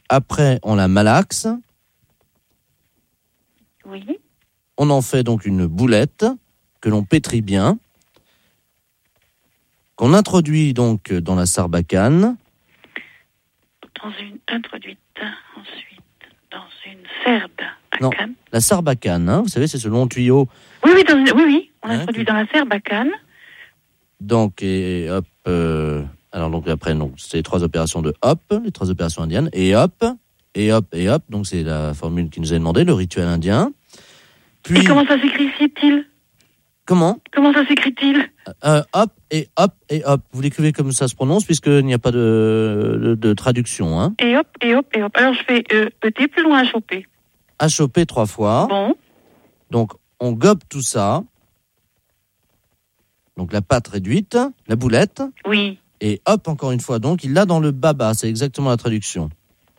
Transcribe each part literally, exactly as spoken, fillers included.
après, on la malaxe. Oui. On en fait donc une boulette que l'on pétrit bien, qu'on introduit donc dans la sarbacane. Dans une introduite ensuite dans une sarbacane. Non, la sarbacane, hein, vous savez, c'est ce long tuyau. Oui, oui, dans une... oui, oui. On Hein, introduit que... dans la sarbacane. Donc, et hop. Euh... Alors, donc après, donc, c'est les trois opérations de hop, les trois opérations indiennes, et hop, et hop, et hop. Donc, c'est la formule qui nous est demandée, le rituel indien. Puis... Et comment ça s'écrit-il ? Comment ? Comment ça s'écrit-il ? euh, Hop, et hop, et hop. Vous l'écrivez comme ça se prononce, puisqu'il n'y a pas de, de, de traduction. Hein. Et hop, et hop, et hop. Alors, je fais euh, E T plus loin H O P. H O P trois fois. Bon. Donc, on gobe tout ça. Donc, la pâte réduite, la boulette. Oui. Et hop, encore une fois. Donc, il l'a dans le baba. C'est exactement la traduction.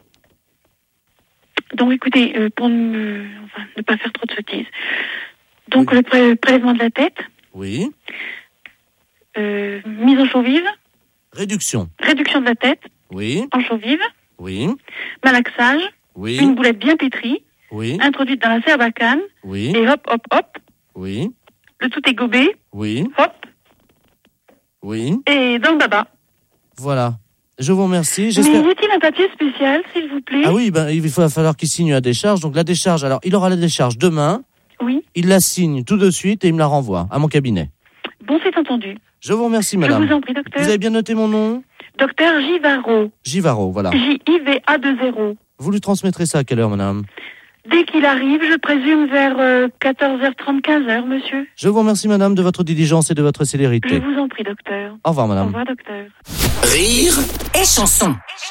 Donc, écoutez, euh, pour ne, enfin, ne pas faire trop de sottises. Donc, Oui. le pré- prélèvement de la tête. Oui. Euh, mise en chaux vive. Réduction. Réduction de la tête. Oui. En chaux vive. Oui. Malaxage. Oui. Une boulette bien pétrie. Oui. Introduite dans la sarbacane. Oui. Et hop, hop, hop. Oui. Le tout est gobé. Oui. Hop. Oui. Et dans le baba. Voilà. Je vous remercie. Mais J'espère... y a-t-il un papier spécial, s'il vous plaît ? Ah oui, ben, il va falloir qu'il signe la décharge. Donc, la décharge, alors, il aura la décharge demain. Oui. Il la signe tout de suite et il me la renvoie à mon cabinet. Bon, c'est entendu. Je vous remercie, madame. Je vous en prie, docteur. Vous avez bien noté mon nom ? Docteur Givaro. Givaro, voilà. J I V A deux zéro. Vous lui transmettrez ça à quelle heure, madame ? Dès qu'il arrive, je présume vers euh, quatorze heures trente, quinze heures, monsieur. Je vous remercie, madame, de votre diligence et de votre Je célérité. vous en prie, docteur. Au revoir, Au madame. revoir, docteur. Rire et chanson.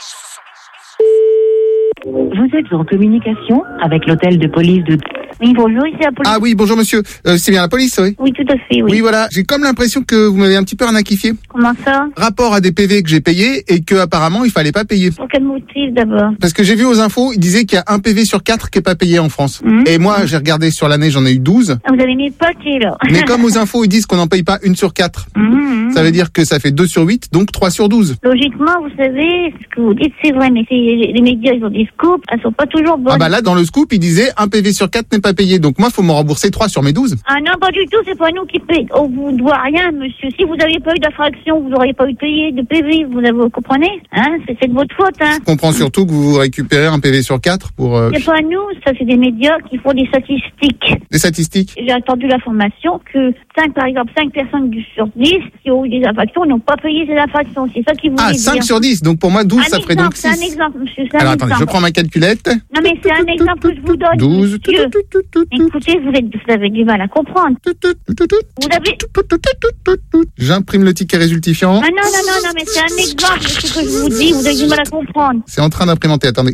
Vous êtes en communication avec l'hôtel de police de... Oui, bonjour, ici la police. Ah oui, bonjour monsieur. Euh, c'est bien la police, oui? Oui, tout à fait, oui. Oui, voilà. J'ai comme l'impression que vous m'avez un petit peu arnaquifié. Comment ça? Rapport à des P V que j'ai payés et que apparemment il fallait pas payer. Pour quel motif d'abord? Parce que j'ai vu aux infos, ils disaient qu'il y a un P V sur quatre qui est pas payé en France. Mmh. Et moi, j'ai regardé sur l'année, j'en ai eu douze. Vous avez mis le paquet, là. Mais comme aux infos, ils disent qu'on n'en paye pas une sur quatre. Mmh. Ça veut dire que ça fait deux sur huit, donc trois sur douze. Logiquement, vous savez, ce que vous dites, c'est vrai, mais c'est, les médias, ils ont des scoops, elles sont pas toujours bonnes. Ah bah là, dans le scoop, ils disaient un P V sur quatre n'est pas payé. Donc moi, faut m'en rembourser trois sur mes douze. Ah non, pas du tout, c'est pas nous qui payons. On vous doit rien, monsieur. Si vous n'aviez pas eu d'infraction, vous n'auriez pas eu de payer de P V, vous, avez, vous comprenez? Hein? C'est, c'est de votre faute, hein? Je comprends surtout que vous récupérez un P V sur quatre pour... Euh, C'est pas nous, ça c'est des médias qui font des statistiques. des statistiques. J'ai entendu l'information que cinq, par exemple, cinq personnes sur dix qui ont eu des infractions n'ont pas payé ces infractions. C'est ça qui voulait Ah, dire. cinq sur dix. Donc pour moi, douze, Un ça ferait exemple, donc c'est un six. exemple, monsieur, c'est un Alors attendez, exemple. je prends ma calculette. Non, mais c'est un exemple que je vous donne, douze. monsieur. Écoutez, vous, êtes, vous avez du mal à comprendre. Vous avez... J'imprime le ticket résultifiant. Ah non, non, non, non, mais c'est un exemple de ce que je vous dis, vous avez du mal à comprendre. C'est en train d'imprimenter, attendez.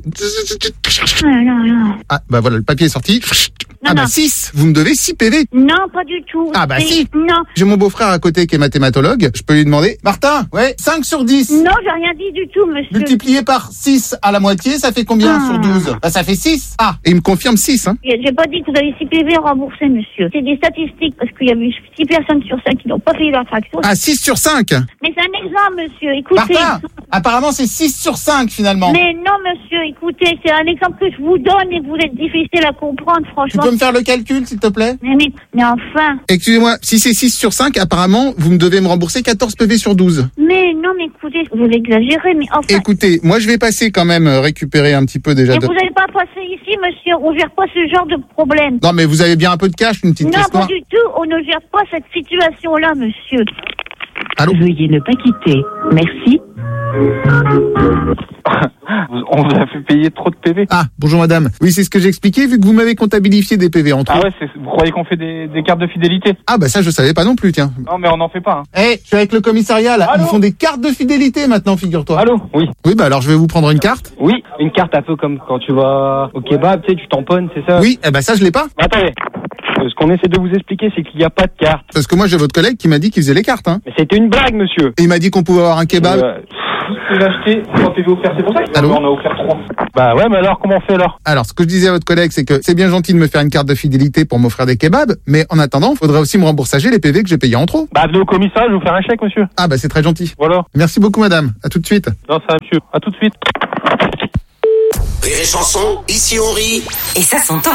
Ah, non, non. Ah, bah voilà, le papier est sorti. Non, Ah bah non. six, vous me devez six P V. Non, pas du tout. Ah bah C'est- si. Non. J'ai mon beau-frère à côté qui est mathématologue. Je peux lui demander. Martin, ouais, cinq sur dix. Non, j'ai rien dit du tout, monsieur. Multiplié par six à la moitié, ça fait combien Ah. sur douze? Bah ça fait six. Ah, et il me confirme six, hein. J'ai j'ai pas dit que vous avez six P V remboursés, monsieur. C'est des statistiques, parce qu'il y a eu six personnes sur cinq qui n'ont pas payé leur fraction. Ah, six sur cinq. Mais c'est un exemple, monsieur. Écoutez. Martin, apparemment c'est six sur cinq finalement. Mais non, monsieur, écoutez, c'est un exemple que je vous donne et vous êtes difficile à comprendre, Tu franchement. peux me faire le calcul, s'il te plaît? Mais, mais, mais enfin. Excusez-moi, si c'est six sur cinq, apparemment, vous me devez me rembourser quatorze P V sur douze. Mais non, mais écoutez, vous l'exagérez, mais enfin. Écoutez, moi je vais passer quand même euh, récupérer un petit peu déjà Mais de... vous n'allez pas passer ici, monsieur. On gère pas ce genre de problème. Non mais vous avez bien un peu de cash, une petite Non, caisse pas noire. du tout. On ne gère pas cette situation-là, monsieur. Allô? Veuillez ne pas quitter. Merci. On vous a fait payer trop de P V. Ah, bonjour madame. Oui, c'est ce que j'ai expliqué, vu que vous m'avez comptabilifié des P V en trop. Ah ouais, c'est, vous croyez qu'on fait des, des cartes de fidélité? Ah bah ça je savais pas non plus, tiens. Non mais on n'en fait pas. Hein. Eh, je suis avec le commissariat là, Allô? ils font des cartes de fidélité maintenant, figure-toi. Allô? Oui. Oui, bah alors je vais vous prendre une carte. Oui, une carte un peu comme quand tu vas au kebab, tu sais, tu tamponnes, c'est ça? Oui, eh bah ça je l'ai pas. Attendez. Euh, Ce qu'on essaie de vous expliquer, c'est qu'il n'y a pas de carte. Parce que moi j'ai votre collègue qui m'a dit qu'il faisait les cartes, hein. Mais c'était une blague, monsieur. Et il m'a dit qu'on pouvait avoir un kebab. Euh, tout ce que j'ai acheté, trois P V offerts, c'est pour ça Allô? on a offert trois. Bah ouais, mais alors comment on fait alors? Alors, ce que je disais à votre collègue, c'est que c'est bien gentil de me faire une carte de fidélité pour m'offrir des kebabs, mais en attendant, il faudrait aussi me rembourser les P V que j'ai payés en trop. Bah venez au commissariat, je vais vous faire un chèque, monsieur. Ah bah c'est très gentil. Voilà. Merci beaucoup madame. À tout de suite. Non, ça va, monsieur. À tout de suite. Rire et chanson, ici on rit. Et ça s'entend.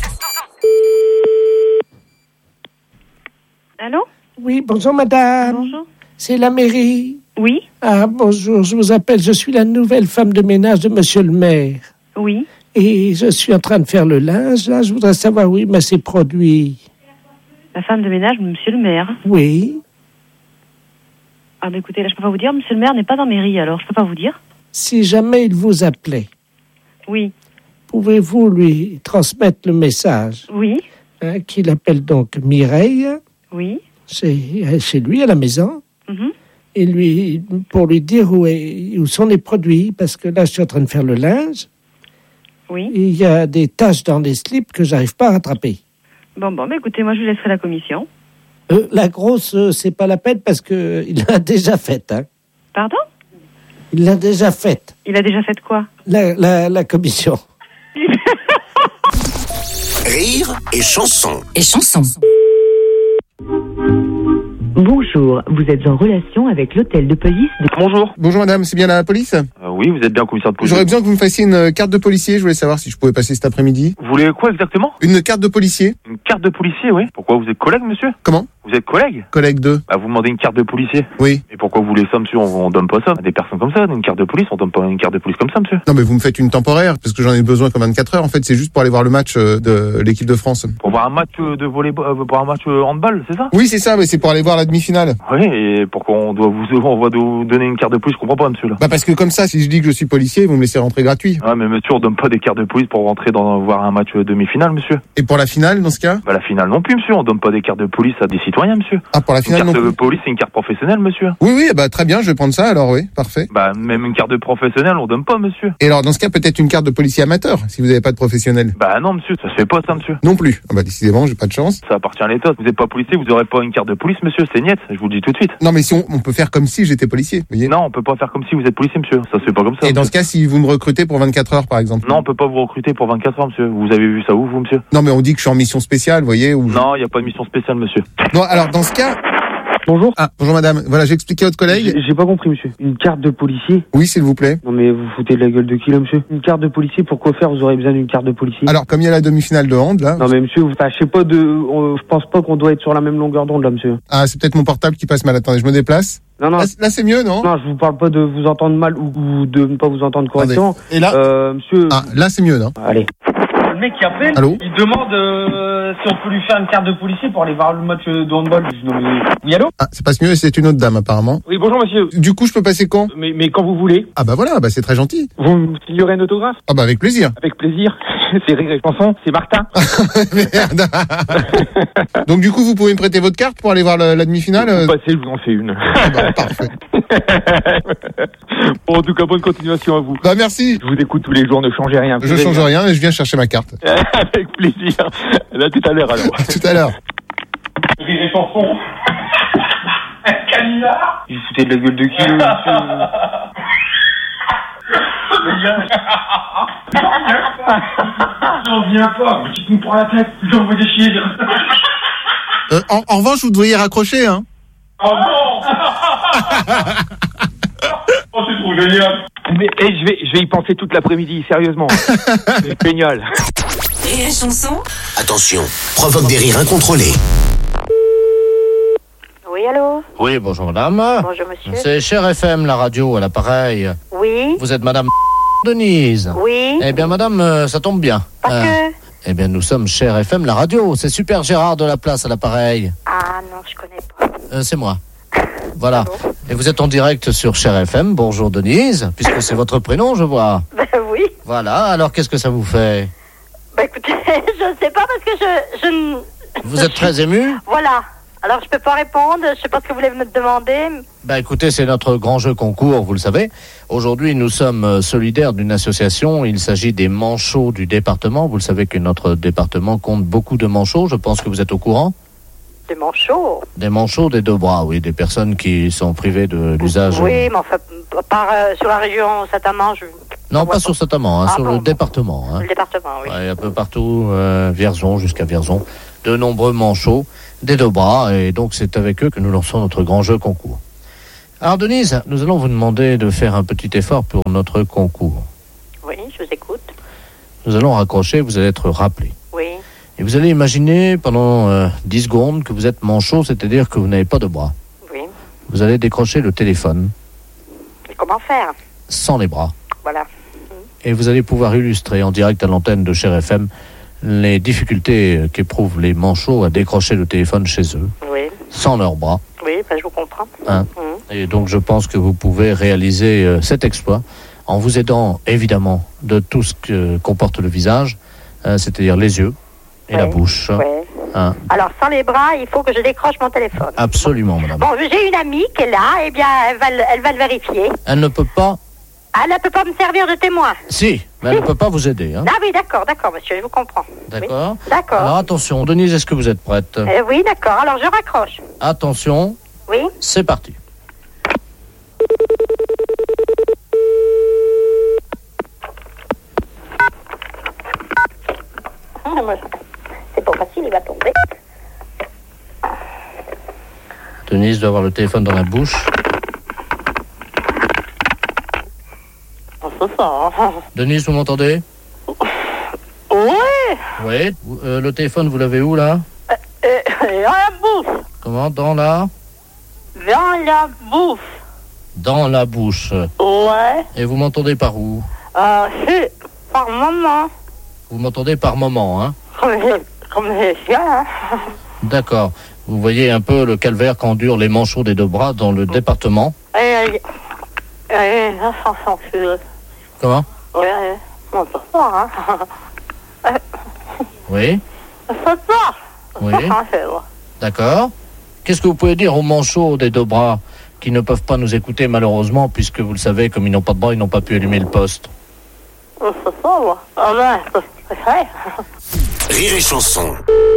Allô? Oui, bonjour madame. Bonjour. C'est la mairie. Oui? Ah, bonjour, je vous appelle, je suis la nouvelle femme de ménage de monsieur le maire. Oui. Et je suis en train de faire le linge, là, je voudrais savoir où il met ses produits. La femme de ménage, monsieur le maire. Oui. Ah bah écoutez, là je peux pas vous dire, monsieur le maire n'est pas dans mairie, alors je peux pas vous dire. Si jamais il vous appelait, Oui. pouvez-vous lui transmettre le message Oui. hein, qu'il appelle donc Mireille, Oui. chez, chez lui à la maison, Mhm. et lui pour lui dire où, est, où sont les produits, parce que là je suis en train de faire le linge, Oui. et il y a des taches dans les slips que j'arrive pas à rattraper. Bon, bon, bah écoutez, moi je lui laisserai la commission. Euh, la grosse, euh, c'est pas la peine parce que il l'a déjà faite. Hein. Pardon? Il l'a déjà faite, Il a déjà fait quoi? la, la, la commission. Rire et chanson. Et chanson. Bonjour, vous êtes en relation avec l'hôtel de police de... Bonjour. Bonjour madame, c'est bien la police? Euh, oui, vous êtes bien commissaire de police. J'aurais besoin que vous me fassiez une carte de policier, je voulais savoir si je pouvais passer cet après-midi. Vous voulez quoi exactement? Une carte de policier? Une carte de policier, oui. Pourquoi, vous êtes collègue, monsieur? Comment? Vous êtes collègue? Collègue deux. Bah, vous demandez une carte de policier. Oui. Et pourquoi vous voulez ça, monsieur? On, on donne pas ça à des personnes comme ça. Une carte de police, on donne pas une carte de police comme ça, monsieur. Non mais vous me faites une temporaire, parce que j'en ai besoin comme vingt-quatre heures, en fait c'est juste pour aller voir le match euh, de l'équipe de France. Pour voir un match euh, de volleyball, euh, pour un match euh, handball, c'est ça? Oui c'est ça, mais c'est pour aller voir la demi-finale. Oui, et pourquoi on doit vous, on va vous donner une carte de police? Je comprends pas, monsieur, là. Bah parce que comme ça, si je dis que je suis policier, vous me laissez rentrer gratuit. Ah, mais monsieur, on donne pas des cartes de police pour rentrer dans, voir un match euh, demi-finale, monsieur. Et pour la finale, dans ce cas? Bah, la finale non plus, monsieur. On donne pas des cartes de police à des citoyens, monsieur. Ah, pour la finale Une non carte plus. de police, c'est une carte professionnelle, monsieur. Oui, oui, bah très bien, je vais prendre ça alors, oui, parfait. Bah, même une carte de professionnel, on donne pas, monsieur. Et alors, dans ce cas, peut-être une carte de policier amateur, si vous n'avez pas de professionnel. Bah non, monsieur, ça se fait pas, ça, monsieur. Non plus. Ah bah décidément, j'ai pas de chance. Ça appartient à l'État. Vous n'êtes pas policier, vous aurez pas une carte de police, monsieur. C'est niette, je vous le dis tout de suite. Non mais si on, on peut faire comme si j'étais policier, vous voyez. Non, on peut pas faire comme si vous êtes policier, monsieur. Ça se fait pas comme ça. Et dans monsieur. ce cas, si vous me recrutez pour vingt-quatre heures, par exemple. Non, on peut pas vous recruter pour vingt-quatre heures, monsieur. Vous avez vu ça où, vous, monsieur? Non mais on dit que je suis en mission spéciale, vous voyez. Ou... Non, il y a pas de mission spéciale, monsieur. Non, alors dans ce cas... Bonjour. Ah, bonjour madame. Voilà, j'ai expliqué à votre collègue. J'ai j'ai pas compris, monsieur. Une carte de policier? Oui, s'il vous plaît. Non mais vous foutez de la gueule de qui, là, monsieur? Une carte de policier, pourquoi faire? Vous aurez besoin d'une carte de policier? Alors, comme il y a la demi-finale de hand, là... Non mais monsieur, vous, enfin, je sais pas de... on- je pense pas qu'on doit être sur la même longueur d'onde, là, monsieur. Ah, c'est peut-être mon portable qui passe mal. Attendez, je me déplace. Non, non. Là, c'est- là, c'est mieux, non? Non, je vous parle pas de vous entendre mal ou, ou de ne pas vous entendre correctement. Attendez. Et là Euh, monsieur... Ah, là, c'est mieux, non? Allez. Le mec qui appelle, Allô il demande euh, si on peut lui faire une carte de policier pour aller voir le match de handball. Je dis non mais... Oui, allô? Ah, ça passe mieux et c'est une autre dame, apparemment. Oui, bonjour monsieur. Du coup, je peux passer quand? Mais, mais quand vous voulez. Ah bah voilà, bah c'est très gentil. Vous me signerez un autographe? Ah bah avec plaisir. Avec plaisir. C'est Rire et Chanson, c'est Martin. Merde. Donc du coup, vous pouvez me prêter votre carte pour aller voir la, la demi-finale euh... Vous passez, je vous en fais une. Ah bah, parfait. Bon, en tout cas, bonne continuation à vous. Bah merci. Je vous écoute tous les jours, ne changez rien. Je change rien et je viens chercher ma carte. Avec plaisir. À tout à l'heure alors. À tout à l'heure. Rire et Chanson. Canular. Vous foutez de la gueule de qui, là, monsieur? J'en viens pas, mais tu me prends la tête, j'en veux des chier. Euh, en, en revanche, vous devriez raccrocher, hein. Oh non. Oh, c'est trop génial. Mais eh, je vais, je vais y penser toute l'après-midi, sérieusement. C'est génial. Rire et chanson. Attention, provoque des rires incontrôlés. Oui, allô? Oui, bonjour madame. Bonjour, monsieur. C'est Cher F M, la radio, à l'appareil. Oui? Vous êtes madame Denise. Oui? Eh bien madame, euh, ça tombe bien. Parce Euh, que... Eh bien nous sommes Cher F M, la radio. C'est Super Gérard de la Place à l'appareil. Ah non, je connais pas. Euh, c'est moi. Voilà. Ah bon? Et vous êtes en direct sur Cher F M. Bonjour Denise, puisque c'est votre prénom, je vois. Ben oui. Voilà, alors qu'est-ce que ça vous fait? Ben écoutez, je ne sais pas parce que je... je ne... Vous êtes très ému? Voilà. Alors je peux pas répondre, je sais pas ce que vous voulez me demander. Ben écoutez, c'est notre grand jeu concours, vous le savez. Aujourd'hui, nous sommes euh, solidaires d'une association. Il s'agit des manchots du département. Vous le savez que notre département compte beaucoup de manchots. Je pense que vous êtes au courant. Des manchots? Des manchots des deux bras, oui. Des personnes qui sont privées de l'usage. Oui, mais enfin, par, euh, sur la région Saint-Amand, je... Non, pas sur Saint-Amand, hein, Ah, sur bon, le bon. département. Hein. Le département, oui. Ouais, un peu partout, euh, Vierzon jusqu'à Vierzon. De nombreux manchots des deux bras. Et donc, c'est avec eux que nous lançons notre grand jeu concours. Alors, Denise, nous allons vous demander de faire un petit effort pour notre concours. Oui, je vous écoute. nous allons raccrocher, vous allez être rappelé. Oui. Et vous allez imaginer pendant euh, dix secondes que vous êtes manchot, c'est-à-dire que vous n'avez pas de bras. Oui. Vous allez décrocher le téléphone. Et comment faire? Sans les bras. Voilà. Et vous allez pouvoir illustrer en direct à l'antenne de Cher F M les difficultés qu'éprouvent les manchots à décrocher le téléphone chez eux. Oui. Sans leurs bras. Oui, ben je vous comprends. Hein. Mmh. Et donc je pense que vous pouvez réaliser euh, cet exploit en vous aidant évidemment de tout ce que comporte le visage, euh, c'est-à-dire les yeux et ouais. la bouche. Ouais. Hein. Alors sans les bras, il faut que je décroche mon téléphone. Absolument, madame. Bon, j'ai une amie qui est là, eh bien elle va, le- elle va le vérifier. Elle ne peut pas... Elle ne peut pas me servir de témoin. Si, mais elle ne peut pas vous aider. Hein. Ah oui, d'accord, d'accord, monsieur, je vous comprends. D'accord. Oui. D'accord. Alors attention, Denise, est-ce que vous êtes prête? Euh, oui, d'accord, alors je raccroche. Attention, Oui. c'est parti. Ah, moi, c'est pas facile, il va tomber. Denise doit avoir le téléphone dans la bouche. C'est ça. Denise, vous m'entendez? Oui. Oui. Euh, le téléphone, vous l'avez où, là? Et, et dans la bouffe. Comment? Dans la... Dans la bouffe. Dans la bouche. Ouais. Et vous m'entendez par où? Euh, c'est par moment. Vous m'entendez par moment, hein? Comme les, comme les chiens. Hein. D'accord. Vous voyez un peu le calvaire qu'endurent les manchots des deux bras dans le département. Et, et, et la chanson, je... Comment? Ouais, on peut pas, hein. Oui. Ça peut pas. Oui. C'est vrai. D'accord. Qu'est-ce que vous pouvez dire aux manchots des deux bras qui ne peuvent pas nous écouter malheureusement, puisque vous le savez, comme ils n'ont pas de bras, ils n'ont pas pu allumer le poste? C'est ça, moi. Ah ben, c'est vrai. Rire et chanson.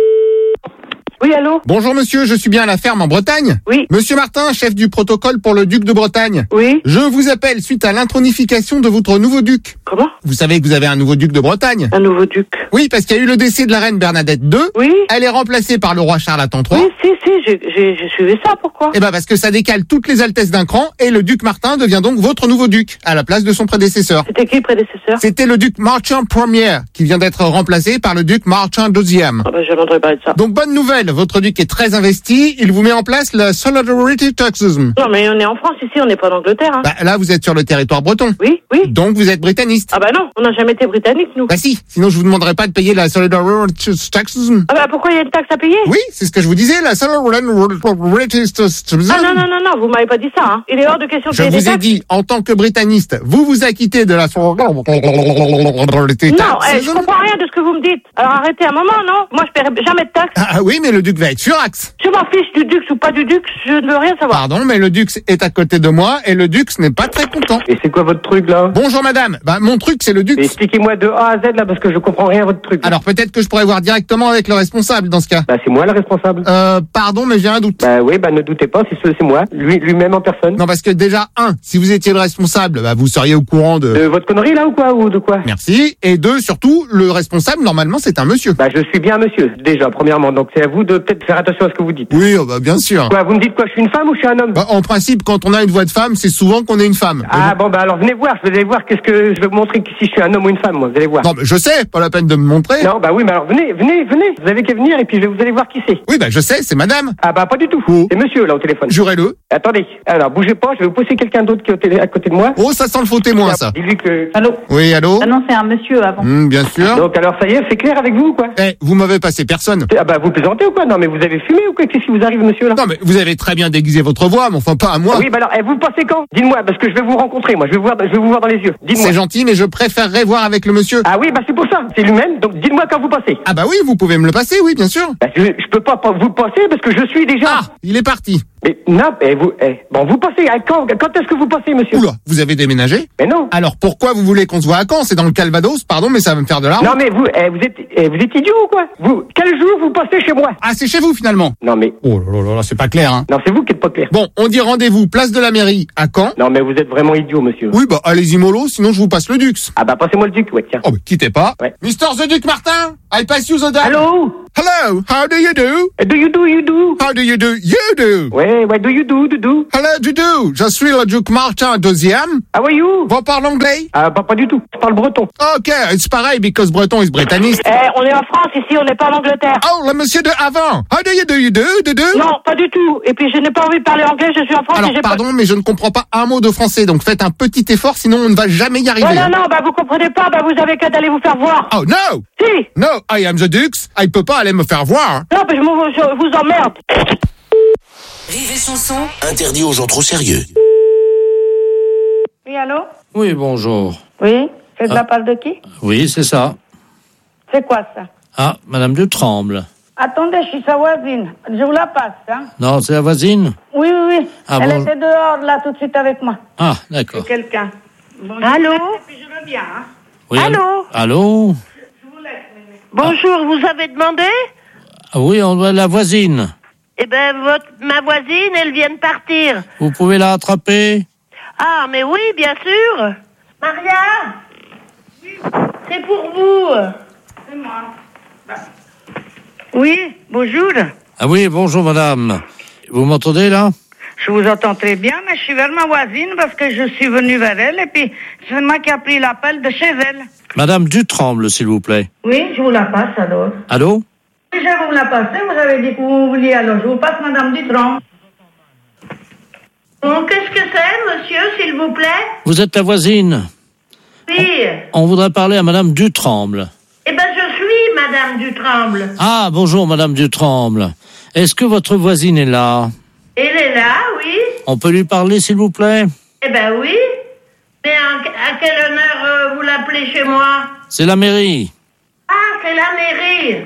Oui, allô? Bonjour monsieur, je suis bien à la ferme en Bretagne? Oui. Monsieur Martin, chef du protocole pour le duc de Bretagne? Oui. Je vous appelle suite à l'intronification de votre nouveau duc. Comment? Vous savez que vous avez un nouveau duc de Bretagne? Un nouveau duc? Oui, parce qu'il y a eu le décès de la reine Bernadette deux. Oui. Elle est remplacée par le roi Charlatan trois. Oui, si, si, j'ai, j'ai, j'ai suivi ça, pourquoi? Eh ben parce que ça décale toutes les altesses d'un cran et le duc Martin devient donc votre nouveau duc, à la place de son prédécesseur. C'était qui, prédécesseur? C'était le duc Marchand Premier, qui vient d'être remplacé par le duc Marchand Deuxième. Ah ben, je n'entendrai pas de ça. Donc bonne nouvelle, votre duc est très investi, il vous met en place la Solidarity Taxism. Non, mais on est en France ici, on n'est pas en Angleterre, hein. Bah, là, vous êtes sur le territoire breton. Oui, oui. Donc vous êtes britaniste. Ah bah non, on n'a jamais été britannique, nous. Bah si, sinon je vous demanderais pas de payer la Solidarity Taxism. Ah bah pourquoi il y a une taxe à payer? Oui, c'est ce que je vous disais, la Solidarity Taxism. Ah non, non, non, non, vous m'avez pas dit ça, hein. Il est hors de question de Je payer des vous ai taxes. dit, en tant que britaniste, vous vous acquittez de la Solidarity Non, Taxism. eh, je comprends rien de ce que vous me dites. Alors arrêtez un moment, non? Moi, je paierai jamais de taxes. Ah oui, mais le duc va être furax. Je m'en fiche du dux ou pas du dux, je ne veux rien savoir. Pardon, mais le dux est à côté de moi et le dux n'est pas très content. Et c'est quoi votre truc là? Bonjour madame, bah mon truc c'est le dux. Expliquez-moi de A à Z là parce que je comprends rien à votre truc. Alors peut-être que je pourrais voir directement avec le responsable dans ce cas. Bah c'est moi le responsable. Euh, pardon, mais j'ai un doute. Bah oui, bah ne doutez pas, c'est ce- c'est moi, lui lui-même en personne. Non, parce que déjà, un, si vous étiez le responsable, bah vous seriez au courant de... De votre connerie là ou quoi ou de quoi? Merci. Et deux, surtout, le responsable, normalement, c'est un monsieur. Bah je suis bien un monsieur, déjà, premièrement, donc c'est à vous de peut-être faire attention à ce que vous dites. Oui, oh, bah bien sûr. Quoi, vous me dites quoi, je suis une femme ou je suis un homme? Bah, en principe, quand on a une voix de femme, c'est souvent qu'on est une femme. Ah bon, bah alors venez voir, vous allez voir qu'est-ce que je vais vous montrer que si je suis un homme ou une femme, moi, vous allez voir. Non, mais je sais, pas la peine de me montrer. Non, bah oui, mais alors venez, venez, venez, vous avez qu'à venir et puis vous allez voir qui c'est. Oui, bah je sais, c'est madame. Ah bah pas du tout, Oh. c'est monsieur là au téléphone. Jurez-le. Attendez, alors bougez pas, je vais vous pousser quelqu'un d'autre qui est au télé- à côté de moi. Oh, ça sent le faux témoin, ça. Dis-lui que... Allô? Oui, allô? Ah non, c'est un monsieur avant. Hmm, bien sûr. Donc alors ça y est, c'est clair avec vous ou quoi? Eh, vous m'avez passé personne. Ah bah vous plaisantez ou quoi? Non mais vous avez fumé ou quoi? Qu'est-ce qui vous arrive monsieur là? Non, mais vous avez très bien déguisé votre voix, mais enfin pas à moi. Ah oui, bah alors, eh, vous le passez quand? Dites-moi, parce que je vais vous rencontrer, moi, je vais vous voir, je vais vous voir dans les yeux. Dites-moi. C'est gentil, mais je préférerais voir avec le monsieur. Ah oui, bah c'est pour ça, c'est lui-même, donc dites-moi quand vous passez. Ah bah oui, vous pouvez me le passer, oui, bien sûr. Bah je, je peux pas pas vous passer parce que je suis déjà... Ah, il est parti. Mais non, eh, vous, eh, bon, vous passez, à quand, quand est-ce que vous passez monsieur? Oula, vous avez déménagé? Mais non. Alors pourquoi vous voulez qu'on se voit à Caen? C'est dans le Calvados, pardon, mais ça va me faire de l'argent. Non mais vous, eh, vous êtes, eh, vous êtes idiot ou quoi? Vous, quel jour vous passez chez moi? Ah, c'est chez vous finalement? Non mais... Oh là là là, c'est pas clair, hein. Non, c'est vous qui êtes pas clair. Bon, on dit rendez-vous, place de la mairie, à Caen. Non mais vous êtes vraiment idiot monsieur. Oui, bah allez-y mollo, sinon je vous passe le Dux. Ah bah passez-moi le duc, ouais, tiens. Oh bah quittez pas. Ouais. Mister the Duc Martin, I pass you the Duck. Allô? Hello, how do you do? Do you do, you do? How do you do? You do. Ouais, ouais, do you do, do do? Hello, Doudou. Je suis le duc Martin deuxième. How are you? Vous parlez anglais? Ah, pas, pas du tout. Je parle breton. Ok, c'est pareil, because breton is britanniste. Eh, on est en France ici, on n'est pas en Angleterre. Oh, le monsieur de avant. How do you do, you do, Doudou? Non, pas du tout. Et puis je n'ai pas envie de parler anglais, je suis en France Alors, et j'ai pardon, mais je ne comprends pas un mot de français, donc faites un petit effort, sinon on ne va jamais y arriver. pas... Non, hein. non, non, bah vous comprenez pas, bah vous avez qu'à d'aller vous faire voir. Oh, no! Si. No, I am the Dux. I peut pas aller me faire voir. Non, mais je, vous- je vous emmerde. Rire et chanson. Interdit aux gens trop sérieux. Oui, allô? Oui, bonjour. Oui, c'est de Ah. la part de qui? Oui, c'est ça. C'est quoi ça? Ah, Madame Dutremble. Attendez, je suis sa voisine. Je vous la passe, hein? Non, c'est la voisine? Oui, oui, oui. Ah Elle bon? était dehors, là, tout de suite avec moi. Ah, d'accord. C'est quelqu'un. Bon, je Allô? vous laisse, et puis je reviens, hein? Oui, Allô? Allô? Bonjour, vous avez demandé? Ah oui, on doit la voisine. Eh ben, votre, ma voisine, elle vient de partir. Vous pouvez la rattraper? Ah, mais oui, bien sûr. Maria? C'est pour vous. C'est moi. Oui, bonjour. Ah oui, bonjour madame. Vous m'entendez là? Je vous entends très bien, mais je suis vers ma voisine parce que je suis venue vers elle et puis c'est moi qui a pris l'appel de chez elle. Madame Dutremble, s'il vous plaît. Oui, je vous la passe alors. Allô? Oui, je vais vous la passer, vous avez dit que vous vouliez alors. Je vous passe Madame Dutron. Bon, qu'est-ce que c'est, monsieur, s'il vous plaît? Vous êtes la voisine. Oui. On voudrait parler à Madame Dutremble. Eh ben, je suis Madame Dutremble. Ah, bonjour Madame Dutremble. Est-ce que votre voisine est là? Elle est là, oui. On peut lui parler, s'il vous plaît? Eh ben oui. Mais à, à quelle honneur euh, vous l'appelez chez moi? C'est la mairie. Ah, c'est la mairie.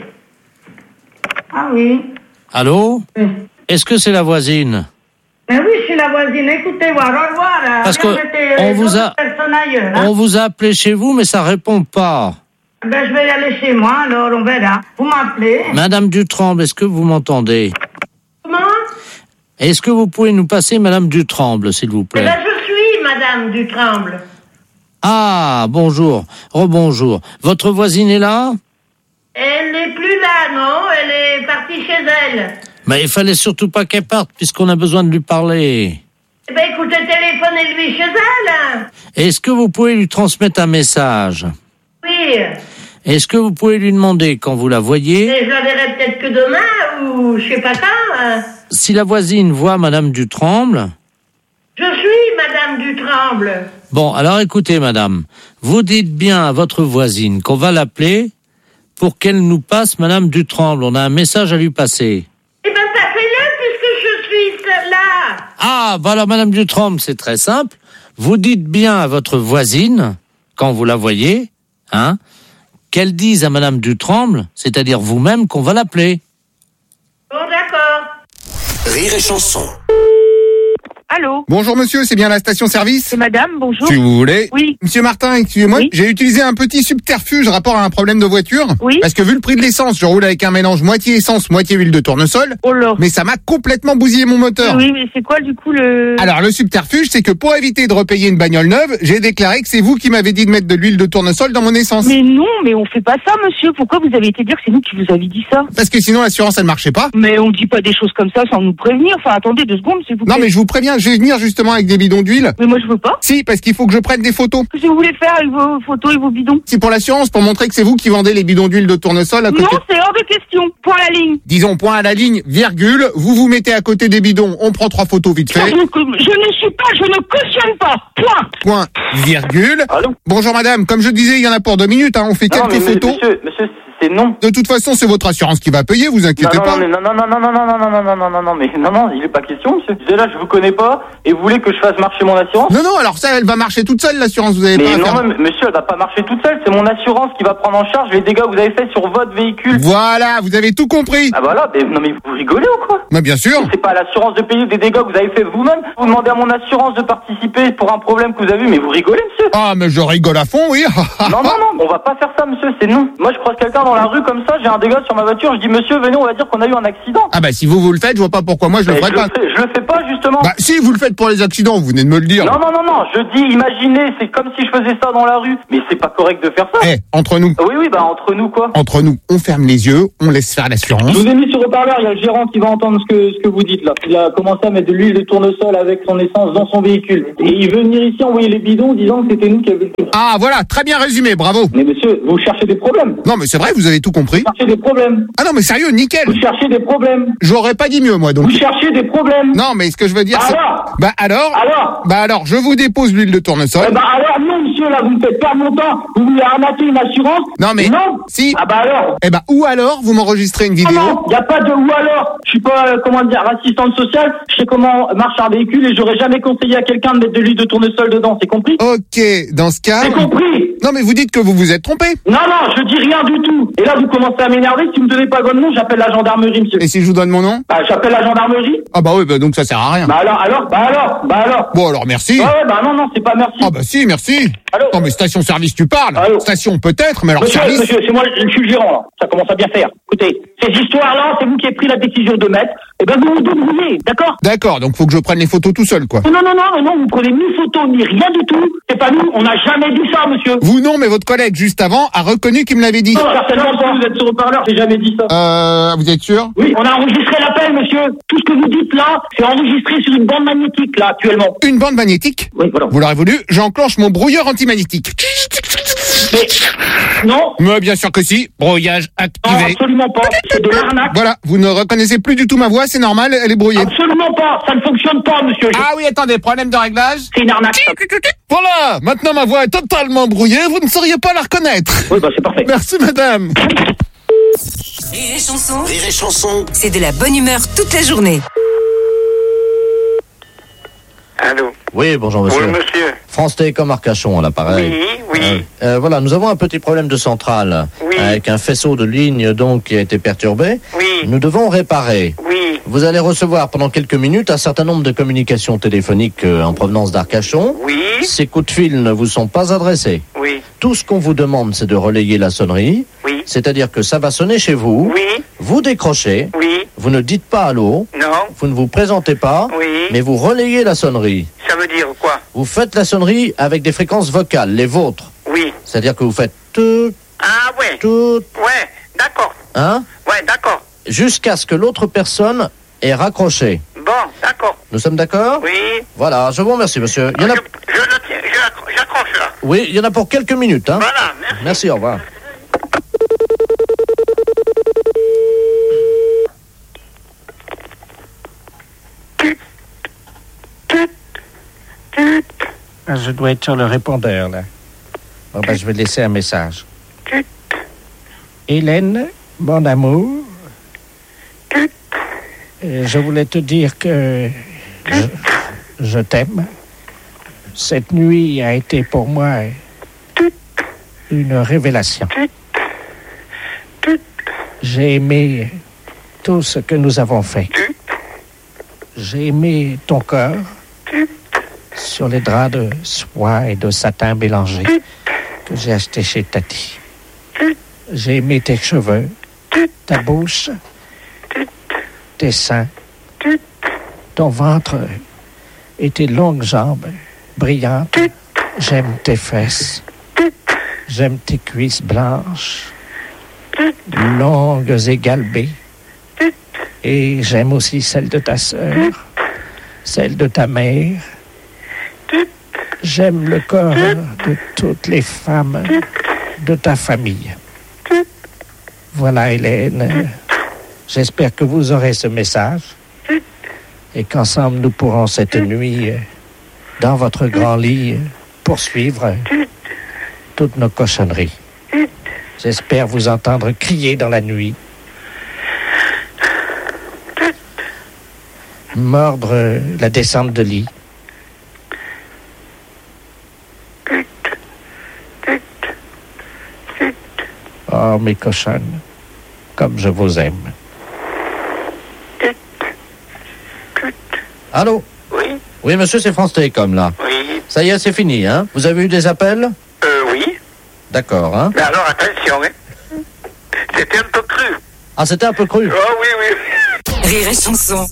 Ah oui. Allô? Oui. Est-ce que c'est la voisine? Mais oui, je suis la voisine. Écoutez, voir, au revoir. Parce Bien, que j'étais, on euh, vous a- d'autres personnes ailleurs, hein. On vous a appelé chez vous, mais ça répond pas. Ben, je vais y aller chez moi, alors on verra. Vous m'appelez. Madame Dutremble, est-ce que vous m'entendez? Comment? Est-ce que vous pouvez nous passer Madame Dutremble, s'il vous Eh plaît? ben, je suis Madame Dutremble. Ah, bonjour. Rebonjour. Votre voisine est là? Elle n'est plus là, non? Elle est partie chez elle. Mais il fallait surtout pas qu'elle parte, puisqu'on a besoin de lui parler. Eh ben, écoutez, téléphonez-lui chez elle. Est-ce que vous pouvez lui transmettre un message? Oui. Est-ce que vous pouvez lui demander, quand vous la voyez, Et je la verrai peut-être que demain, ou je sais pas quand. hein. si la voisine voit Madame Dutremble? Je suis Madame Dutremble. Bon, alors écoutez, madame, vous dites bien à votre voisine qu'on va l'appeler pour qu'elle nous passe Madame Dutremble. On a un message à lui passer. Eh ben, passez-le, puisque je suis là. Ah, bah alors Madame Dutremble, c'est très simple. Vous dites bien à votre voisine, quand vous la voyez, hein, qu'elle dise à Madame Dutremble, c'est-à-dire vous-même, qu'on va l'appeler. Bon, d'accord. Rire et chanson. Allô? Bonjour monsieur, c'est bien la station-service? C'est madame, bonjour. Si vous voulez. Oui. Monsieur Martin, excusez-moi, Oui. j'ai utilisé un petit subterfuge rapport à un problème de voiture. Oui. Parce que vu le prix de l'essence, je roule avec un mélange moitié essence, moitié huile de tournesol. Oh là. Mais ça m'a complètement bousillé mon moteur. Oui, mais c'est quoi, du coup, le... Alors le subterfuge, c'est que pour éviter de repayer une bagnole neuve, j'ai déclaré que c'est vous qui m'avez dit de mettre de l'huile de tournesol dans mon essence. Mais non, mais on fait pas ça, monsieur. Pourquoi vous avez été dire que c'est nous qui vous avez dit ça? Parce que sinon l'assurance elle marchait pas. Mais on dit pas des choses comme ça sans nous prévenir. Enfin, attendez deux secondes, s'il vous plaît. Non mais je vous préviens, je vais venir justement avec des bidons d'huile. Mais moi, je veux pas. Si, parce qu'il faut que je prenne des photos. Qu'est-ce que vous voulez faire avec vos photos et vos bidons? Si pour l'assurance, pour montrer que c'est vous qui vendez les bidons d'huile de tournesol à côté. Non, c'est hors de question. Point à la ligne. Disons point à la ligne, virgule, vous vous mettez à côté des bidons, on prend trois photos vite Je, fait. je ne suis pas, je ne cautionne pas. Point. Point, virgule. Allô? Bonjour madame, comme je disais, il y en a pour deux minutes, hein, on fait Non, quelques mais, photos. Monsieur, monsieur, c'est non. De toute façon, c'est votre assurance qui va payer, vous inquiétez non, non, pas. non, mais non, non, non, non, non, non, non, non, non, non, non, non, mais non, non, il est pas question, monsieur. Je disais là, je vous connais pas, et vous voulez que je fasse marcher mon assurance? Non, non, alors ça, elle va marcher toute seule, l'assurance, vous avez Mais pas à non, faire. mais, monsieur, elle va pas marcher toute seule, c'est mon assurance qui va prendre en charge les dégâts que vous avez faits sur votre véhicule. Voilà, vous avez tout compris. Ah voilà, mais, non mais vous rigolez ou quoi? Mais bien sûr. C'est pas à l'assurance de payer des dégâts que vous avez fait vous-même. Vous demandez à mon assurance de participer pour un problème que vous avez eu, mais vous rigolez, monsieur? Ah, mais je rigole à fond, oui. Non, non, non, on va pas faire ça, monsieur, c'est non. Moi, je croise quelqu'un dans dans la rue comme ça, j'ai un dégât sur ma voiture, je dis monsieur, venez, on va dire qu'on a eu un accident. Ah bah si vous vous le faites, je vois pas pourquoi moi je le Mais ferais je pas. Le fais, je le fais pas justement. Bah si vous le faites pour les accidents, vous venez de me le dire. Non non non non, je dis imaginez, c'est comme si je faisais ça dans la rue, mais c'est pas correct de faire ça. Eh, entre nous. Oui oui, bah entre nous quoi. Entre nous, on ferme les yeux, on laisse faire l'assurance. Je vous ai mis sur haut-parleur, il y a le gérant qui va entendre ce que ce que vous dites là. Il a commencé à mettre de l'huile de tournesol avec son essence dans son véhicule. Et il veut venir ici envoyer les bidons disant que c'était nous qui avions le tout. Ah voilà, très bien résumé, bravo. Mais monsieur, vous cherchez des problèmes. Non mais c'est vrai, vous avez tout compris. Vous cherchez des problèmes. Ah non mais sérieux, nickel. Vous cherchez des problèmes. J'aurais pas dit mieux moi donc. Vous cherchez des problèmes. Non mais ce que je veux dire c'est... Alors Bah alors Alors Bah alors, je vous dépose l'huile de tournesol. Eh bah alors non monsieur, là vous me faites perdre mon temps. Vous voulez arnaquer une assurance. Non mais... Non. Si. Ah bah alors. Eh bah ou alors, vous m'enregistrez une vidéo. Ah non, y a pas de ou alors. Je suis pas, euh, comment dire, assistante sociale. Je sais comment marche un véhicule et j'aurais jamais conseillé à quelqu'un de mettre de l'huile de tournesol dedans, c'est compris? Ok, dans ce cas... C'est compris. Non mais vous dites que vous vous êtes trompé. Non, non, je dis rien du tout. Et là, vous commencez à m'énerver. Si vous me donnez pas votre nom, j'appelle la gendarmerie, monsieur. Et si je vous donne mon nom? Bah, j'appelle la gendarmerie. Ah bah oui, bah donc ça sert à rien. Bah alors, alors, bah alors, bah alors. Bon alors merci. Ouais, ouais, bah non, non, c'est pas merci. Ah bah si, merci. Allô? Non mais station-service tu parles. Allô? Station peut-être, mais alors Monsieur, service... monsieur, c'est moi, je suis le gérant, là. Ça commence à bien faire. Écoutez, ces histoires-là, c'est vous qui avez pris la décision de mettre. Eh ben, vous vous débrouillez, d'accord? D'accord, donc faut que je prenne les photos tout seul, quoi. Non, non, non, non, vous prenez ni photo, ni rien du tout. C'est pas nous, on n'a jamais dit ça, monsieur. Vous non, mais votre collègue juste avant a reconnu qu'il me l'avait dit. Non, certainement pas, vous êtes sur haut-parleur, j'ai jamais dit ça. Euh, vous êtes sûr? Oui, on a enregistré l'appel, monsieur. Tout ce que vous dites là, c'est enregistré sur une bande magnétique, là, actuellement. Une bande magnétique? Oui, voilà. Vous l'aurez voulu, j'enclenche mon brouilleur antimagnétique. Mais, non. Mais bien sûr que si, brouillage activé. Non, absolument pas, c'est de l'arnaque. Voilà, vous ne reconnaissez plus du tout ma voix, c'est normal, elle est brouillée. Absolument pas, ça ne fonctionne pas, monsieur. Ah oui, attendez, problème de réglage? C'est une arnaque. Voilà, maintenant ma voix est totalement brouillée, vous ne sauriez pas la reconnaître. Oui, bah c'est parfait. Merci madame. Rire et chanson, Rire et chanson. c'est de la bonne humeur toute la journée. Allô? Oui, bonjour monsieur. Oui, monsieur. France Télécom Arcachon à l'appareil. Oui, oui. Euh, euh, voilà, nous avons un petit problème de centrale. Oui. Avec un faisceau de ligne donc qui a été perturbé. Oui. Nous devons réparer. Oui. Vous allez recevoir pendant quelques minutes un certain nombre de communications téléphoniques euh, en provenance d'Arcachon. Oui. Ces coups de fil ne vous sont pas adressés. Oui. Tout ce qu'on vous demande, c'est de relayer la sonnerie. Oui. C'est-à-dire que ça va sonner chez vous. Oui. Vous décrochez. Oui. Vous ne dites pas allô. Non. Vous ne vous présentez pas. Oui. Mais vous relayez la sonnerie. Ça veut dire quoi? Vous faites la sonnerie avec des fréquences vocales, les vôtres. Oui. C'est-à-dire que vous faites tout, Ah ouais. tout, Ouais, d'accord. hein, Ouais, d'accord. jusqu'à ce que l'autre personne ait raccroché. Bon, d'accord. Nous sommes d'accord? Oui. Voilà, je vous remercie, monsieur. Il y en a... Je, je le tiens, je l'accro- j'accroche là. Oui, il y en a pour quelques minutes, hein. Voilà, merci. Merci, au revoir. Je dois être sur le répondeur, là. Bon, ben, je vais laisser un message. Hélène, mon amour, euh, je voulais te dire que je, je t'aime. Cette nuit a été pour moi une révélation. J'ai aimé tout ce que nous avons fait. J'ai aimé ton corps sur les draps de soie et de satin mélangés que j'ai achetés chez Tati. J'ai aimé tes cheveux, ta bouche, tes seins, ton ventre et tes longues jambes brillantes. J'aime tes fesses. J'aime tes cuisses blanches, longues et galbées. Et j'aime aussi celle de ta sœur, celle de ta mère. J'aime le corps de toutes les femmes de ta famille. Voilà, Hélène. J'espère que vous aurez ce message et qu'ensemble nous pourrons cette nuit, dans votre grand lit, poursuivre toutes nos cochonneries. J'espère vous entendre crier dans la nuit, mordre la descente de lit. Oh, mes cochonnes, comme je vous aime. Allô? Oui. Oui, monsieur, c'est France Télécom, là. Oui. Ça y est, c'est fini, hein? Vous avez eu des appels? Euh, oui. D'accord, hein? Mais alors, attention, hein. c'était un peu cru. Ah, c'était un peu cru. Oh oui, oui. Rire et chanson.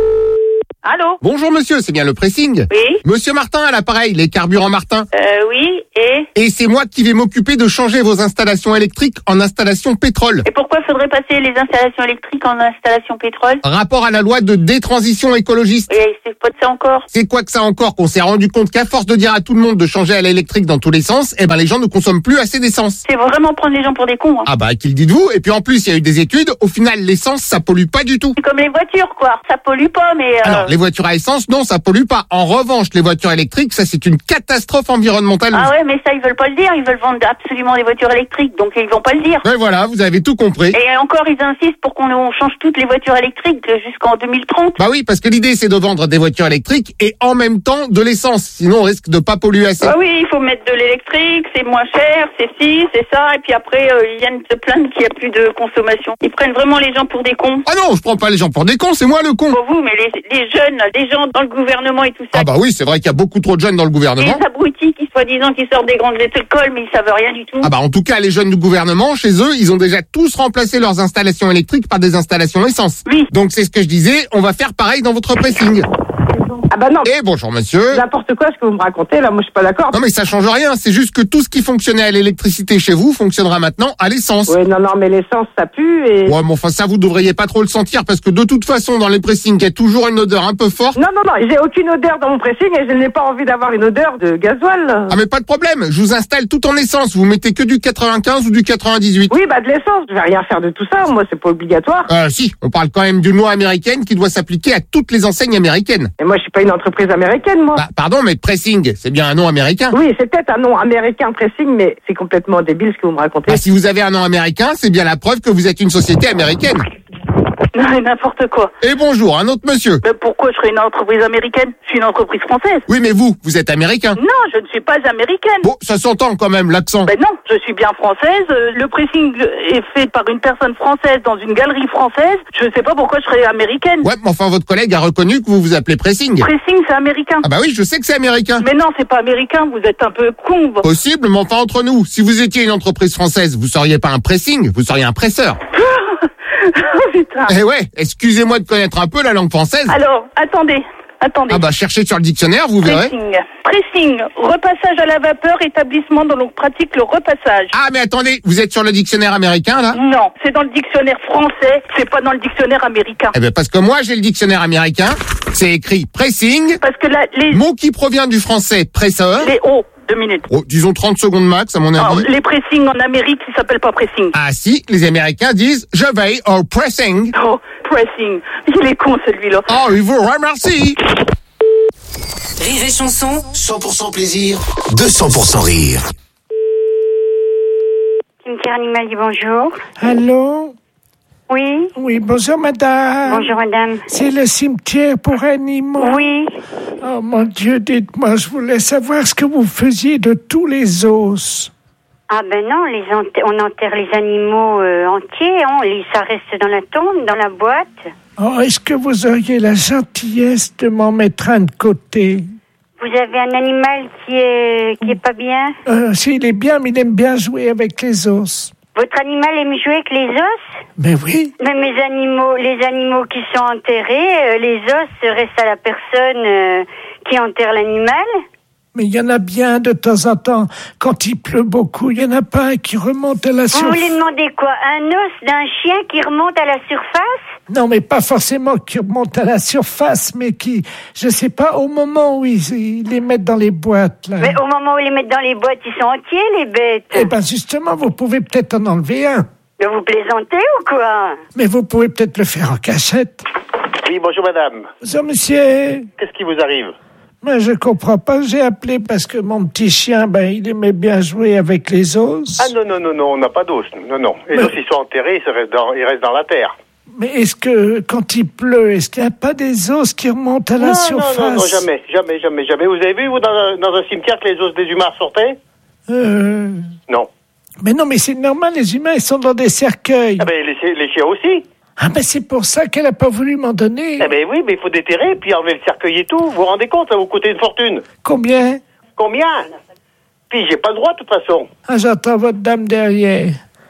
Allô? Bonjour monsieur, c'est bien le pressing? Oui. Monsieur Martin à l'appareil, les carburants Martin. Euh, oui, et? Et c'est moi qui vais m'occuper de changer vos installations électriques en installations pétrole. Et pourquoi faudrait passer les installations électriques en installations pétrole? Rapport à la loi de détransition écologiste. Et c'est pas de ça encore? C'est quoi que ça encore qu'on s'est rendu compte qu'à force de dire à tout le monde de changer à l'électrique dans tous les sens, eh ben les gens ne consomment plus assez d'essence. C'est vraiment prendre les gens pour des cons, hein. Ah bah, qui le dites-vous? Et puis en plus, il y a eu des études, au final, l'essence, ça pollue pas du tout. C'est comme les voitures, quoi. Ça pollue pas, mais... Euh... Alors, les voitures à essence, non, ça pollue pas. En revanche, les voitures électriques, ça c'est une catastrophe environnementale. Ah ouais, mais ça, ils veulent pas le dire. Ils veulent vendre absolument des voitures électriques, donc ils vont pas le dire. Ouais, voilà, vous avez tout compris. Et encore, ils insistent pour qu'on on change toutes les voitures électriques jusqu'en deux mille trente. Bah oui, parce que l'idée, c'est de vendre des voitures électriques et en même temps de l'essence. Sinon, on risque de pas polluer assez. Bah oui, il faut mettre de l'électrique, c'est moins cher, c'est ci, c'est ça, et puis après, euh, ils viennent se plaindre qu'il y a plus de consommation. Ils prennent vraiment les gens pour des cons. Ah non, je prends pas les gens pour des cons, c'est moi le con. Pour vous, mais les, les jeunes, les gens dans le gouvernement et tout ça. Ah bah oui, c'est vrai qu'il y a beaucoup trop de jeunes dans le gouvernement. Les abrutis qui soi-disant qui sortent des grandes écoles, mais ils savent rien du tout. Ah bah en tout cas, les jeunes du gouvernement, chez eux, ils ont déjà tous remplacé leurs installations électriques par des installations essence. Oui. Donc c'est ce que je disais, on va faire pareil dans votre pressing. Ah bah non. Eh bonjour monsieur. N'importe quoi ce que vous me racontez, là, moi je suis pas d'accord. Non mais ça change rien, c'est juste que tout ce qui fonctionnait à l'électricité chez vous fonctionnera maintenant à l'essence. Oui, non, non, mais l'essence ça pue et... Ouais, mais enfin ça vous devriez pas trop le sentir parce que de toute façon dans les pressings il y a toujours une odeur un peu forte. Non, non, non, j'ai aucune odeur dans mon pressing et je n'ai pas envie d'avoir une odeur de gasoil. Ah mais pas de problème, je vous installe tout en essence, vous mettez que du quatre-vingt-quinze ou du quatre-vingt-dix-huit. Oui, bah de l'essence, je vais rien faire de tout ça, moi c'est pas obligatoire. Euh si, on parle quand même d'une loi américaine qui doit s'appliquer à toutes les enseignes américaines. Et moi je suis pas une entreprise américaine, moi. Bah, pardon, mais pressing, c'est bien un nom américain. Oui, c'est peut-être un nom américain, pressing, mais c'est complètement débile ce que vous me racontez. Bah, si vous avez un nom américain, c'est bien la preuve que vous êtes une société américaine. Non, mais n'importe quoi. Et bonjour, un autre monsieur. Mais pourquoi je serais une entreprise américaine? Je suis une entreprise française. Oui, mais vous, vous êtes américain. Non, je ne suis pas américaine. Bon, ça s'entend quand même, l'accent. Ben non, je suis bien française. Le pressing est fait par une personne française dans une galerie française. Je ne sais pas pourquoi je serais américaine. Ouais, mais enfin, votre collègue a reconnu que vous vous appelez pressing. Pressing, c'est américain. Ah bah oui, je sais que c'est américain. Mais non, c'est pas américain, vous êtes un peu con. Vous. Possible, mais enfin entre nous, si vous étiez une entreprise française, vous seriez pas un pressing, vous seriez un presseur. Oh putain. Eh ouais, excusez-moi de connaître un peu la langue française. Alors, attendez, attendez. Ah bah cherchez sur le dictionnaire, vous verrez. Pressing. Pressing, repassage à la vapeur, établissement dont l'on pratique le repassage. Ah mais attendez, vous êtes sur le dictionnaire américain là? Non, c'est dans le dictionnaire français, c'est pas dans le dictionnaire américain. Eh ben parce que moi j'ai le dictionnaire américain, c'est écrit pressing. Parce que là, les... mot qui provient du français presseur. Les O. Deux minutes. Oh, disons trente secondes max, à mon avis. Alors, les pressings en Amérique, ils s'appellent pas pressing. Ah si, les Américains disent je vais au pressing. Oh, pressing. Il est con celui-là. Oh, il vous remercie. Rire et chanson. cent pour cent plaisir, deux cents pour cent rire. Cimetière animal dit bonjour. Allô? Oui. Oui, bonjour madame. Bonjour madame. C'est le cimetière pour animaux. Oui. Oh mon Dieu, dites-moi, je voulais savoir ce que vous faisiez de tous les os. Ah ben non, les ent- on enterre les animaux euh, entiers, on les, ça reste dans la tombe, dans la boîte. Oh, est-ce que vous auriez la gentillesse de m'en mettre un de côté? Vous avez un animal qui est qui est pas bien? Euh, s'il est bien, mais il aime bien jouer avec les os. Votre animal aime jouer avec les os? Mais oui. Mais mes animaux, les animaux qui sont enterrés, euh, les os restent à la personne euh, qui enterre l'animal. Mais il y en a bien de temps en temps. Quand il pleut beaucoup, il y en a pas un qui remonte à la surface. Vous voulez demander quoi? Un os d'un chien qui remonte à la surface? Non, mais pas forcément qui remonte à la surface, mais qui, je sais pas, au moment où ils, ils les mettent dans les boîtes, là. Mais au moment où ils les mettent dans les boîtes, ils sont entiers, les bêtes. Eh ben, justement, vous pouvez peut-être en enlever un. Mais vous plaisantez ou quoi? Mais vous pouvez peut-être le faire en cachette. Oui, bonjour madame. Bonjour monsieur. Qu'est-ce qui vous arrive? Mais je comprends pas, j'ai appelé parce que mon petit chien, ben, il aimait bien jouer avec les os. Ah non, non, non, non, on n'a pas d'os. Non, non. Les Mais... os, ils sont enterrés, ils restent dans, ils restent dans la terre. Mais est-ce que, quand il pleut, est-ce qu'il n'y a pas des os qui remontent à la non, surface? Non, non, non, jamais, jamais, jamais, jamais. Vous avez vu, vous, dans un, dans un cimetière, que les os des humains sortaient? Euh... Non. Mais non, mais c'est normal, les humains, ils sont dans des cercueils. Ah ben, les, les chiens aussi. Ah ben, c'est pour ça qu'elle n'a pas voulu m'en donner. Ah ben oui, mais il faut déterrer, puis enlever le cercueil et tout. Vous vous rendez compte, ça vous coûte une fortune. Combien? Combien? Puis j'ai pas le droit, de toute façon. Ah, j'entends votre dame derrière.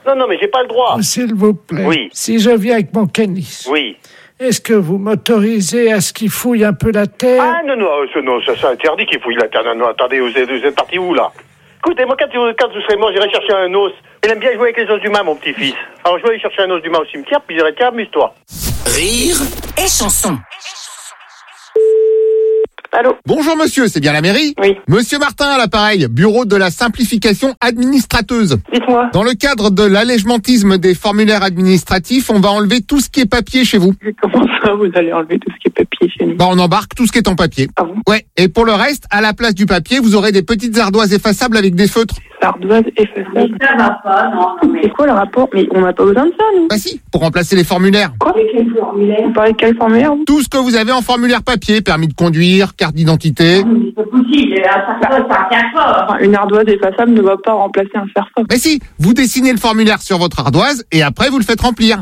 Non, non, mais j'ai pas le droit. Oh, s'il vous plaît. Oui. Si je viens avec mon canis. Oui. Est-ce que vous m'autorisez à ce qu'il fouille un peu la terre? Ah, non, non, ça, non, ça, c'est interdit qu'il fouille la terre. Non, non, attendez, vous êtes, vous êtes parti où, là? Écoutez, moi, quand, quand vous serez mort, j'irai chercher un os. Il aime bien jouer avec les os d'humain, mon petit-fils. Alors, je vais aller chercher un os d'humain au cimetière, puis je dirai, tiens, amuse-toi. Rire et chanson. Allô? Bonjour monsieur, c'est bien la mairie? Oui. Monsieur Martin à l'appareil, bureau de la simplification administrateuse. Dites-moi. Dans le cadre de l'allègementisme des formulaires administratifs, on va enlever tout ce qui est papier chez vous. Comment ça, vous allez enlever tout ce qui est papier chez nous? Bah on embarque tout ce qui est en papier. Ah bon? Ouais, et pour le reste, à la place du papier, vous aurez des petites ardoises effaçables avec des feutres. Ardoise effaçable. Ça va pas, non, mais... C'est quoi le rapport? Mais on n'a pas besoin de ça, nous. Bah si, pour remplacer les formulaires. Quoi? Quel formulaire? Vous parlez de quel formulaire, vous? Tout ce que vous avez en formulaire papier, permis de conduire, carte d'identité. C'est pas possible, ça ça ça tient pas. Enfin, une ardoise effaçable ne va pas remplacer un fer-fort. Mais si, vous dessinez le formulaire sur votre ardoise et après vous le faites remplir.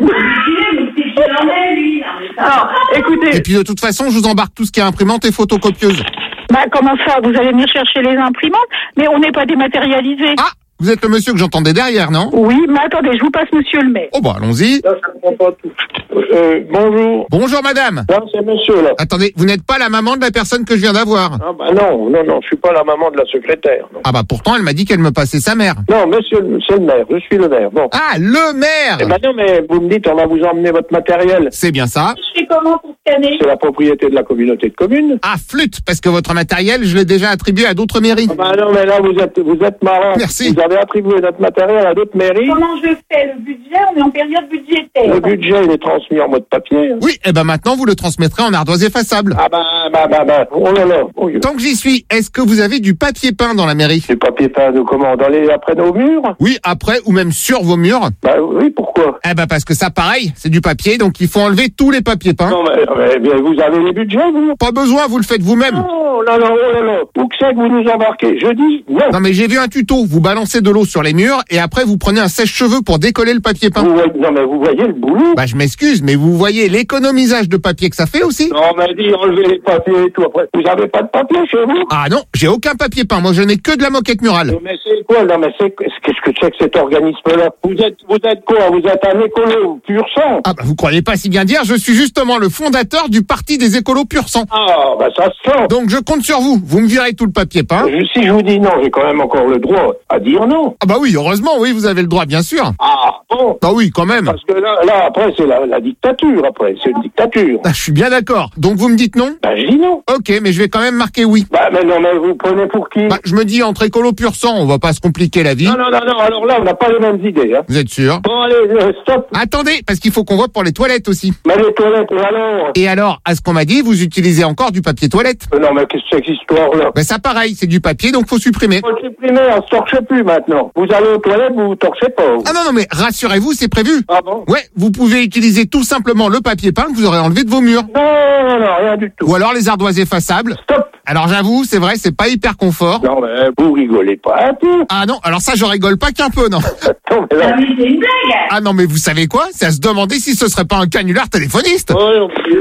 Non, écoutez. Et puis de toute façon, je vous embarque tout ce qui est imprimante et photocopieuse. Bah, comment ça? Vous allez venir chercher les imprimantes? Mais on n'est pas dématérialisé. Ah, vous êtes le monsieur que j'entendais derrière, non? Oui, mais attendez, je vous passe monsieur le maire. Oh bah allons-y. Là, ça comprend pas tout. Euh, bonjour. Bonjour madame. Non, c'est monsieur, là. Attendez, vous n'êtes pas la maman de la personne que je viens d'avoir? Ah, bah non, non, non, je suis pas la maman de la secrétaire. Non, Ah bah pourtant, elle m'a dit qu'elle me passait sa mère. non monsieur, c'est le maire, je suis le maire, bon. Ah, le maire! Eh ben non, mais vous me dites, on va vous emmener votre matériel. C'est bien ça. Je fais comment pour scanner? C'est la propriété de la communauté de communes. Ah, flûte, parce que votre matériel, je l'ai déjà attribué à d'autres mairies. Ah bah non, mais là, vous êtes, vous êtes marrant. Merci. Vous avez attribué notre matériel à d'autres mairies. Comment je fais le budget? On est en période budgétaire. Le budget, il est transmis en mode papier. Oui, et ben maintenant, vous le transmettrez en ardoise effaçable. Ah bah, bah, bah, bah, oh là là. Oh, Tant que j'y suis, est-ce que vous avez du papier peint dans la mairie? du papier peint de comment? Dans les, après nos murs? Oui, après ou même sur vos murs? Bah oui, pourquoi? Eh ben parce que ça, pareil, c'est du papier, donc il faut enlever tous les papiers peints. Non, mais, mais, mais vous avez les budgets, vous? Pas besoin, vous le faites vous-même. Oh là là, oh là là. Où que c'est que vous nous embarquez? Je dis non. Non mais j'ai vu un tuto, vous balancez de l'eau sur les murs et après vous prenez un sèche-cheveux pour décoller le papier peint. Vous voyez- non, mais vous voyez le boulot? Bah je m'excuse, mais vous voyez l'économisage de papier que ça fait aussi? Non, mais dit, enlevez les papiers et tout. Après, vous avez pas de papier chez vous? Ah non, j'ai aucun papier peint, moi je n'ai que de la moquette murale. Non, mais c'est quoi? Non, mais c'est, qu'est-ce que c'est que cet organisme-là? Vous êtes, vous êtes quoi? Vous êtes un écolo pur sang? Ah bah vous croyez pas si bien dire, je suis justement le fondateur du parti des écolos pur sang. Ah, bah ça se sent. Donc je compte sur vous, vous me virez tout le papier peint. Je- si je vous dis non, j'ai quand même encore le droit à dire non. Ah bah oui, heureusement, oui, vous avez le droit, bien sûr. Ah, bon. Ah oui, quand même. Parce que là, là après, c'est la, la dictature, après. C'est une dictature. Ah, je suis bien d'accord. Donc vous me dites non? Bah, je dis non. Ok, mais je vais quand même marquer oui. Bah, mais non, mais vous prenez pour qui? Bah, je me dis entre écolo pur sang, on va pas se compliquer la vie. Non, non, non, non, alors là, on n'a pas les mêmes idées, hein. Vous êtes sûr? Bon, allez, euh, stop. Attendez, parce qu'il faut qu'on vote pour les toilettes aussi. Mais les toilettes, et alors? Et alors, à ce qu'on m'a dit, vous utilisez encore du papier toilette? Euh, Non, mais qu'est-ce que c'est que cette histoire-là? Bah ça pareil, c'est du papier, donc faut supprimer. Faut le supprimer, on se torche plus maintenant. Vous allez aux toilettes, vous vous torchez pas. vous. Ah non, non, mais rassurez-vous, c'est prévu. Ah bon? Ouais, vous pouvez utiliser tout simplement le papier peint que vous aurez enlevé de vos murs. Non, non, non, rien du tout. Ou alors les ardoises effaçables. Stop. Alors j'avoue, c'est vrai, c'est pas hyper confort. Non, mais vous rigolez pas un peu. Ah non, alors ça je rigole pas qu'un peu, non. Attends, mais là... Ah, mais c'est une blague. Ah non, mais vous savez quoi? C'est à se demander si ce serait pas un canular téléphoniste. Oh, non, plus.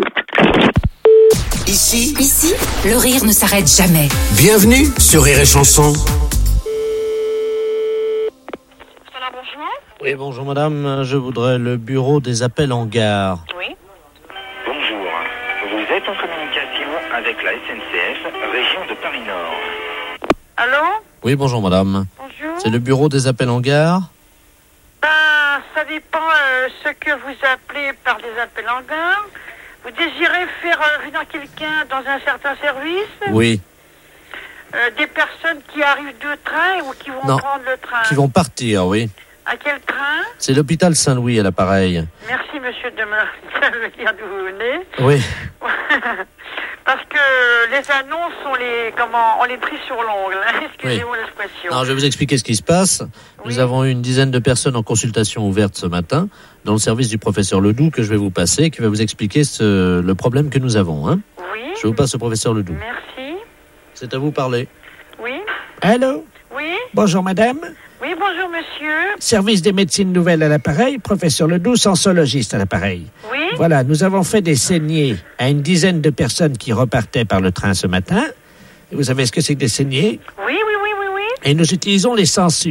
Ici, Ici, le rire ne s'arrête jamais. bienvenue sur Rire et Chanson. Oui, bonjour madame, je voudrais le bureau des appels en gare. Oui. Bonjour, vous êtes en communication avec la S N C F, région de Paris-Nord. Allô? Oui, bonjour madame. Bonjour. C'est le bureau des appels en gare? Ben, ça dépend euh, ce que vous appelez par des appels en gare. Vous désirez faire euh, venir quelqu'un dans un certain service? Oui. Euh, des personnes qui arrivent de train ou qui vont Non. prendre le train? Qui vont partir, oui. À quel train? C'est l'hôpital Saint-Louis à l'appareil. Merci, monsieur, de me dire d'où vous venez. Oui. Parce que les annonces, on les, comment, on les trie sur l'ongle. Hein. Excusez-moi l'expression. Alors, je vais vous expliquer ce qui se passe. Nous avons eu une dizaine de personnes en consultation ouverte ce matin dans le service du professeur Ledoux que je vais vous passer et qui va vous expliquer ce, le problème que nous avons. Hein. Oui. Je vous passe au professeur Ledoux. Merci. C'est à vous parler. Oui. Allô? Oui. Bonjour madame. Oui, bonjour monsieur. Service des médecines nouvelles à l'appareil, professeur Ledoux, sensologiste à l'appareil. Oui. Voilà, nous avons fait des saignées à une dizaine de personnes qui repartaient par le train ce matin. Et vous savez ce que c'est que des saignées? Oui, oui, oui, oui, oui. Et nous utilisons les sangsues.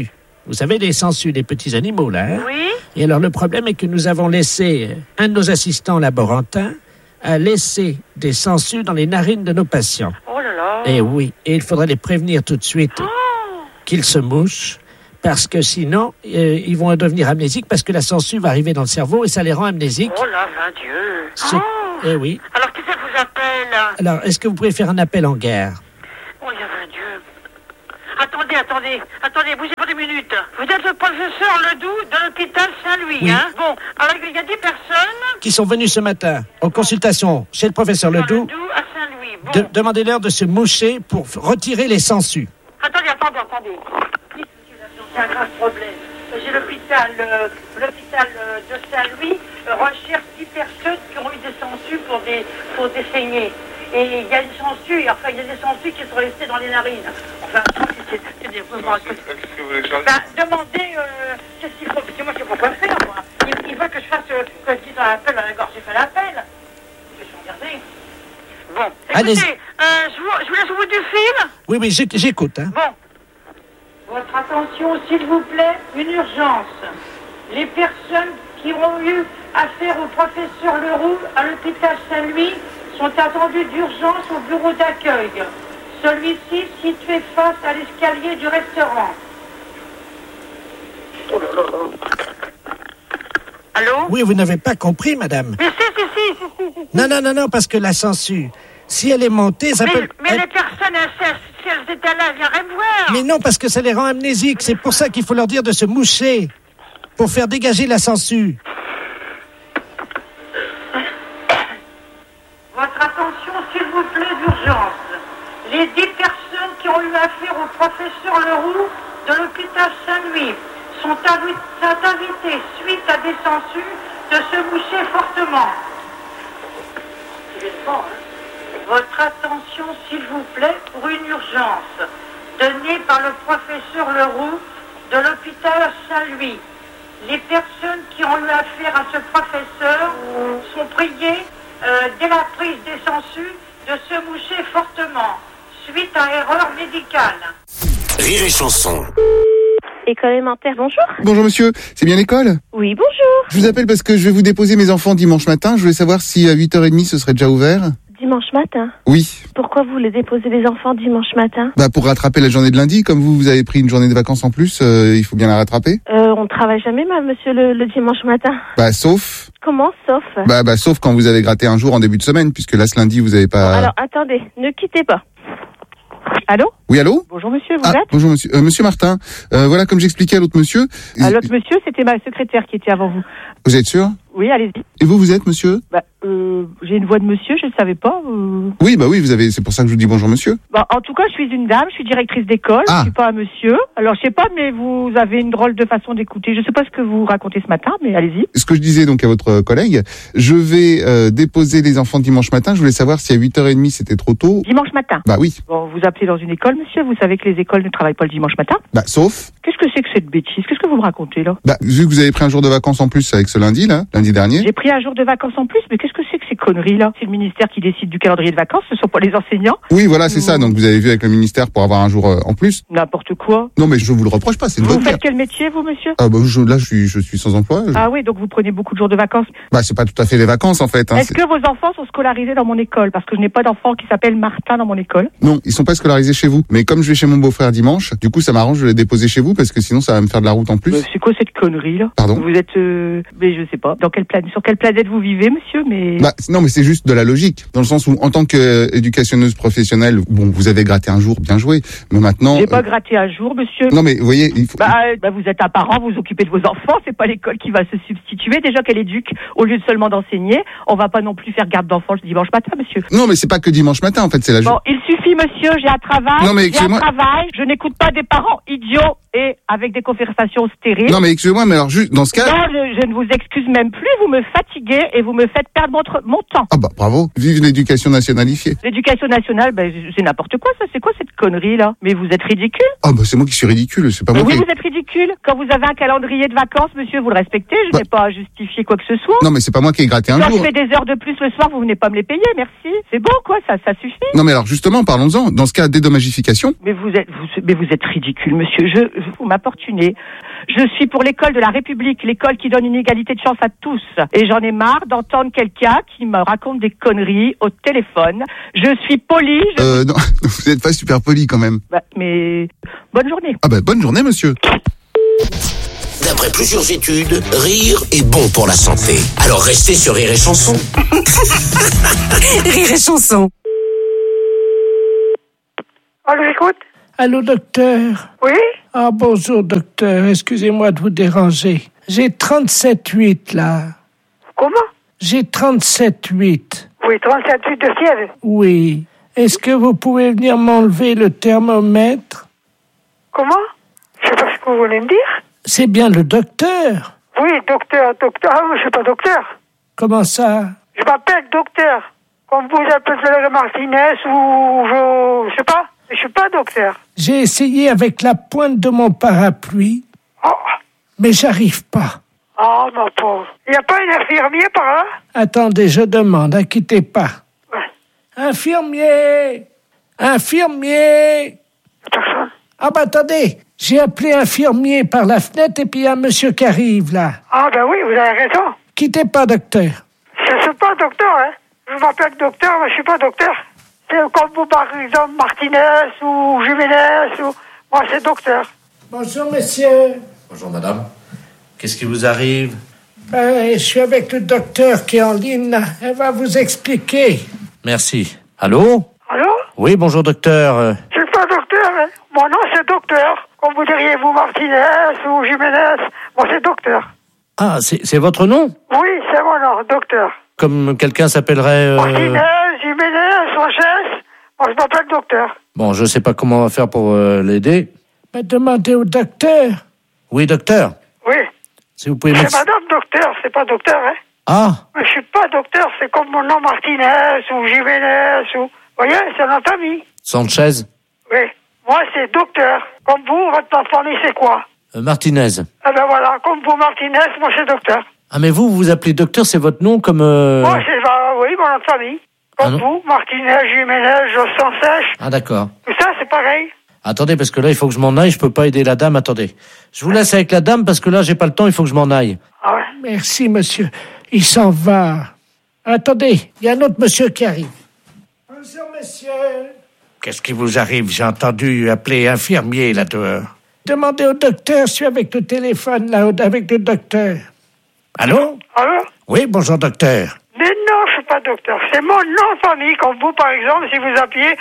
Vous savez, les sangsues des petits animaux, là. Hein? Oui. Et alors, le problème est que nous avons laissé un de nos assistants laborantins a laissé des sangsues dans les narines de nos patients. Oh là là. Et oui, et il faudrait les prévenir tout de suite oh. qu'ils se mouchent, parce que sinon, euh, ils vont devenir amnésiques, parce que la sangsue va arriver dans le cerveau et ça les rend amnésiques. Oh là, mon Dieu. Ce... Oh. Eh oui. Alors, qui ça vous appelle? Alors, est-ce que vous pouvez faire un appel en guerre? Oh, il y avait un Dieu. Attendez, attendez, attendez, bougez pas deux minutes. Vous êtes le professeur Ledoux de l'hôpital Saint-Louis, oui. hein? Bon, alors il y a dix personnes qui sont venues ce matin en consultation chez le professeur Ledoux. Ledoux à Saint-Louis. Bon. De- demandez-leur de se moucher pour retirer les sangsues. Attendez, attendez, attendez. C'est un grave problème. J'ai l'hôpital, euh, l'hôpital euh, de Saint-Louis euh, recherche dix personnes qui ont eu des sangsues pour des, pour des saignées. Et il y a des sangsues, enfin il y a des sangsues qui sont restées dans les narines. Enfin, c'est, c'est des... Qu'est-ce que vous voulez changer? Ben, demandez euh, qu'est-ce qu'il faut, parce que moi je ne sais pas quoi faire, moi. Il, il veut que je fasse, euh, que je dise un appel à la gorge, j'ai fait l'appel. Je vais regarder. Bon, écoutez, euh, je, vous, je vous laisse au bout du fil. Oui, oui, j'écoute. Hein. Bon. Votre attention, s'il vous plaît, une urgence. Les personnes qui ont eu affaire au professeur Leroux à l'hôpital Saint-Louis sont attendues d'urgence au bureau d'accueil. Celui-ci situé face à l'escalier du restaurant. Allô? Oui, vous n'avez pas compris, madame. Mais si, si, si, si, si, si. Non, non, non, non, parce que la sangsue, si elle est montée, ça mais, peut... Mais elle... les personnes, elles, si elles étaient là, elles viendraient me voir. Mais non, parce que ça les rend amnésiques. C'est pour ça qu'il faut leur dire de se moucher, pour faire dégager la sangsue. Votre attention, s'il vous plaît, d'urgence. Les dix personnes qui ont eu affaire au professeur Leroux de l'hôpital Saint-Louis sont, avi- sont invitées, suite à des sangsues, de se moucher fortement. Votre attention, s'il vous plaît, pour une urgence donnée par le professeur Leroux de l'hôpital Saint-Louis. Les personnes qui ont eu affaire à ce professeur sont priées, euh, dès la prise des sangsues, de se moucher fortement, suite à erreur médicale. Rire et chanson. École élémentaire, bonjour. Bonjour monsieur, c'est bien l'école? Oui, bonjour. Je vous appelle parce que je vais vous déposer mes enfants dimanche matin. Je voulais savoir si à huit heures trente ce serait déjà ouvert. Dimanche matin? Oui. Pourquoi vous voulez déposer les enfants dimanche matin? Bah pour rattraper la journée de lundi, comme vous, vous avez pris une journée de vacances en plus, euh, il faut bien la rattraper. Euh, on travaille jamais, ma monsieur, le, le dimanche matin. Bah sauf... Comment, sauf? Bah bah sauf quand vous avez gratté un jour en début de semaine, puisque là ce lundi vous avez pas... Bon, alors, attendez, ne quittez pas. Allô? Oui, allô? Bonjour monsieur, vous ah, êtes? Bonjour monsieur. Euh, monsieur Martin, euh, voilà, comme j'expliquais à l'autre monsieur... À l'autre monsieur, c'était ma secrétaire qui était avant vous. Vous êtes sûr? Oui, allez-y. Et vous, vous êtes monsieur? Bah, euh, j'ai une voix de monsieur, je ne savais pas. Euh... Oui, bah oui, vous avez. C'est pour ça que je vous dis bonjour monsieur. Bah, en tout cas, je suis une dame, je suis directrice d'école, ah. je suis pas un monsieur. Alors, je sais pas, mais vous avez une drôle de façon d'écouter. Je sais pas ce que vous racontez ce matin, mais allez-y. Ce que je disais donc à votre collègue, je vais euh, déposer les enfants dimanche matin. Je voulais savoir si à huit heures trente c'était trop tôt. Dimanche matin? Bah oui. Bon, vous appelez dans une école, monsieur, vous savez que les écoles ne travaillent pas le dimanche matin? Bah, sauf. Qu'est-ce que c'est que cette bêtise? Qu'est-ce que vous me racontez, là? Bah, vu que vous avez pris un jour de vacances en plus avec ce lundi, là, lundi dernier. J'ai pris un jour de vacances en plus, mais qu'est-ce que c'est que ces conneries, là? C'est le ministère qui décide du calendrier de vacances, ce sont pas les enseignants. Oui, voilà, c'est mmh. ça. Donc, vous avez vu avec le ministère pour avoir un jour euh, en plus. N'importe quoi. Non, mais je vous le reproche pas, c'est une Vous bonne faites carte. quel métier, vous, monsieur? Ah, bah, je, là, je suis, je suis sans emploi. Je... Ah oui, donc vous prenez beaucoup de jours de vacances. Bah, c'est pas tout à fait les vacances, en fait. Hein, Est-ce que vos enfants sont scolarisés dans mon école? Parce que je n'ai pas d'enfant qui s'appelle Martin dans mon école. Non, ils sont pas scolarisés chez vous. Mais comme je vais chez mon beau-frère dimanche, du coup, ça m'arrange de les déposer chez vous parce que sinon, ça va me faire de la route en plus. Mais c'est quoi cette connerie, là? Pardon? Vous êtes, euh... mais je sais pas. Dans quelle planète, sur quelle planète vous vivez, monsieur? Mais bah, non, mais c'est juste de la logique, dans le sens où, en tant qu'éducationneuse professionnelle, bon, vous avez gratté un jour, bien joué, mais maintenant. J'ai pas euh... gratté un jour, monsieur. Non, mais vous voyez, il faut. Bah, euh, bah, vous êtes un parent, vous vous occupez de vos enfants, c'est pas l'école qui va se substituer. Déjà qu'elle éduque, au lieu de seulement d'enseigner, on va pas non plus faire garde d'enfants le dimanche matin, monsieur. Non, mais c'est pas que dimanche matin, en fait, c'est la journée. Bon, il suffit, monsieur, j'ai un travail. Non, mais j'ai un travail, je n'écoute pas des parents idiots et avec des conversations stériles. Non, mais excusez-moi, mais alors, juste, dans ce cas. Non, je, je ne vous excuse même plus, vous me fatiguez et vous me faites perdre votre, mon temps. Ah bah, bravo. Vive l'éducation nationalifiée. L'éducation nationale, ben, c'est n'importe quoi, ça. C'est quoi cette connerie, là? Mais vous êtes ridicule. Ah bah, c'est moi qui suis ridicule, c'est pas moi oui, qui... vous êtes ridicule. Quand vous avez un calendrier de vacances, monsieur, vous le respectez, je bah... n'ai pas à justifier quoi que ce soit. Non, mais c'est pas moi qui ai gratté un Quand jour. je fais des heures de plus le soir, vous venez pas me les payer, merci. C'est bon, quoi, ça, ça suffit. Non, mais alors, justement, parlons-en. Dans ce cas, dédommagification. Mais vous êtes, vous, mais vous êtes ridicule, monsieur. Je, vous m'importunez. Je suis pour l'école de la République, l'école qui donne une égalité de chance à tous. Et j'en ai marre d'entendre quelqu'un qui me raconte des conneries au téléphone. Je suis polie. Je... Euh, non, vous n'êtes pas super poli quand même. Bah, mais bonne journée. Ah bah bonne journée, monsieur. D'après plusieurs études, rire est bon pour la santé. Alors restez sur Rire et Chanson. Rire et Chanson. Allô, j'écoute. Allô, docteur? Oui? Ah, bonjour, docteur. Excusez-moi de vous déranger. J'ai trente-sept huit, là. Comment? J'ai trente-sept huit. Oui, trente-sept huit de fièvre. Oui. Est-ce que vous pouvez venir m'enlever le thermomètre? Comment? Je sais pas ce que vous voulez me dire. C'est bien le docteur. Oui, docteur, docteur. Ah, mais je suis pas docteur. Comment ça? Je m'appelle docteur. Comme vous appelez Martinez ou je... je sais pas. Je suis pas docteur. J'ai essayé avec la pointe de mon parapluie, oh. mais j'arrive pas. Oh, ma pauvre. Il n'y a pas un infirmier par là? Attendez, je demande, inquiétez pas. Ouais. Infirmier! Infirmier! Personne. Ah bah attendez, j'ai appelé infirmier par la fenêtre et puis il y a un monsieur qui arrive là. Ah ben oui, vous avez raison. Quittez pas, docteur. Je suis pas docteur, hein. Je m'appelle docteur, mais je suis pas docteur. C'est comme vous, par exemple, Martinez ou Jiménez ou... Moi, c'est docteur. Bonjour, monsieur. Bonjour, madame. Qu'est-ce qui vous arrive? Ben, je suis avec le docteur qui est en ligne, là. Elle va vous expliquer. Merci. Allô? Allô? Oui, bonjour, docteur. Je suis pas docteur, hein. Mon nom, c'est docteur. Comme vous diriez, vous, Martinez ou Jiménez. Moi, c'est docteur. Ah, c'est, c'est votre nom? Oui, c'est mon nom, docteur. Comme quelqu'un s'appellerait... Euh... Martinez, Jiménez, Sanchez. Moi, je m'appelle docteur. Bon, je sais pas comment on va faire pour euh, l'aider. Ben, demandez au docteur. Oui, docteur. Oui. Si vous pouvez C'est m'ex- madame docteur, c'est pas docteur, hein. Ah. Mais je suis pas docteur, c'est comme mon nom Martinez ou Jiménez ou... Vous voyez, c'est notre ami. Sanchez. Oui. Moi, c'est docteur. Comme vous, votre famille, c'est quoi? Euh, Martinez. Eh ben voilà, comme vous, Martinez, moi, c'est docteur. Ah, mais vous, vous vous appelez docteur, c'est votre nom comme... Euh... Moi, c'est... Bah, oui, mon nom de famille. Comme Ah, vous, Martinez, Jiménez, Jossan Sèche. Ah, d'accord. Tout ça, c'est pareil. Attendez, parce que là, il faut que je m'en aille, je peux pas aider la dame, attendez. Je vous laisse avec la dame, parce que là, j'ai pas le temps, il faut que je m'en aille. Ah ouais. Merci, monsieur. Il s'en va. Attendez, il y a un autre monsieur qui arrive. Bonjour, monsieur. Qu'est-ce qui vous arrive? J'ai entendu appeler infirmier là dehors. Demandez au docteur, je suis avec le téléphone là, avec le docteur. Allô? Allô? Oui, bonjour, docteur. Mais non, je suis pas docteur. C'est mon nom de famille, comme vous, par exemple, si vous appuyez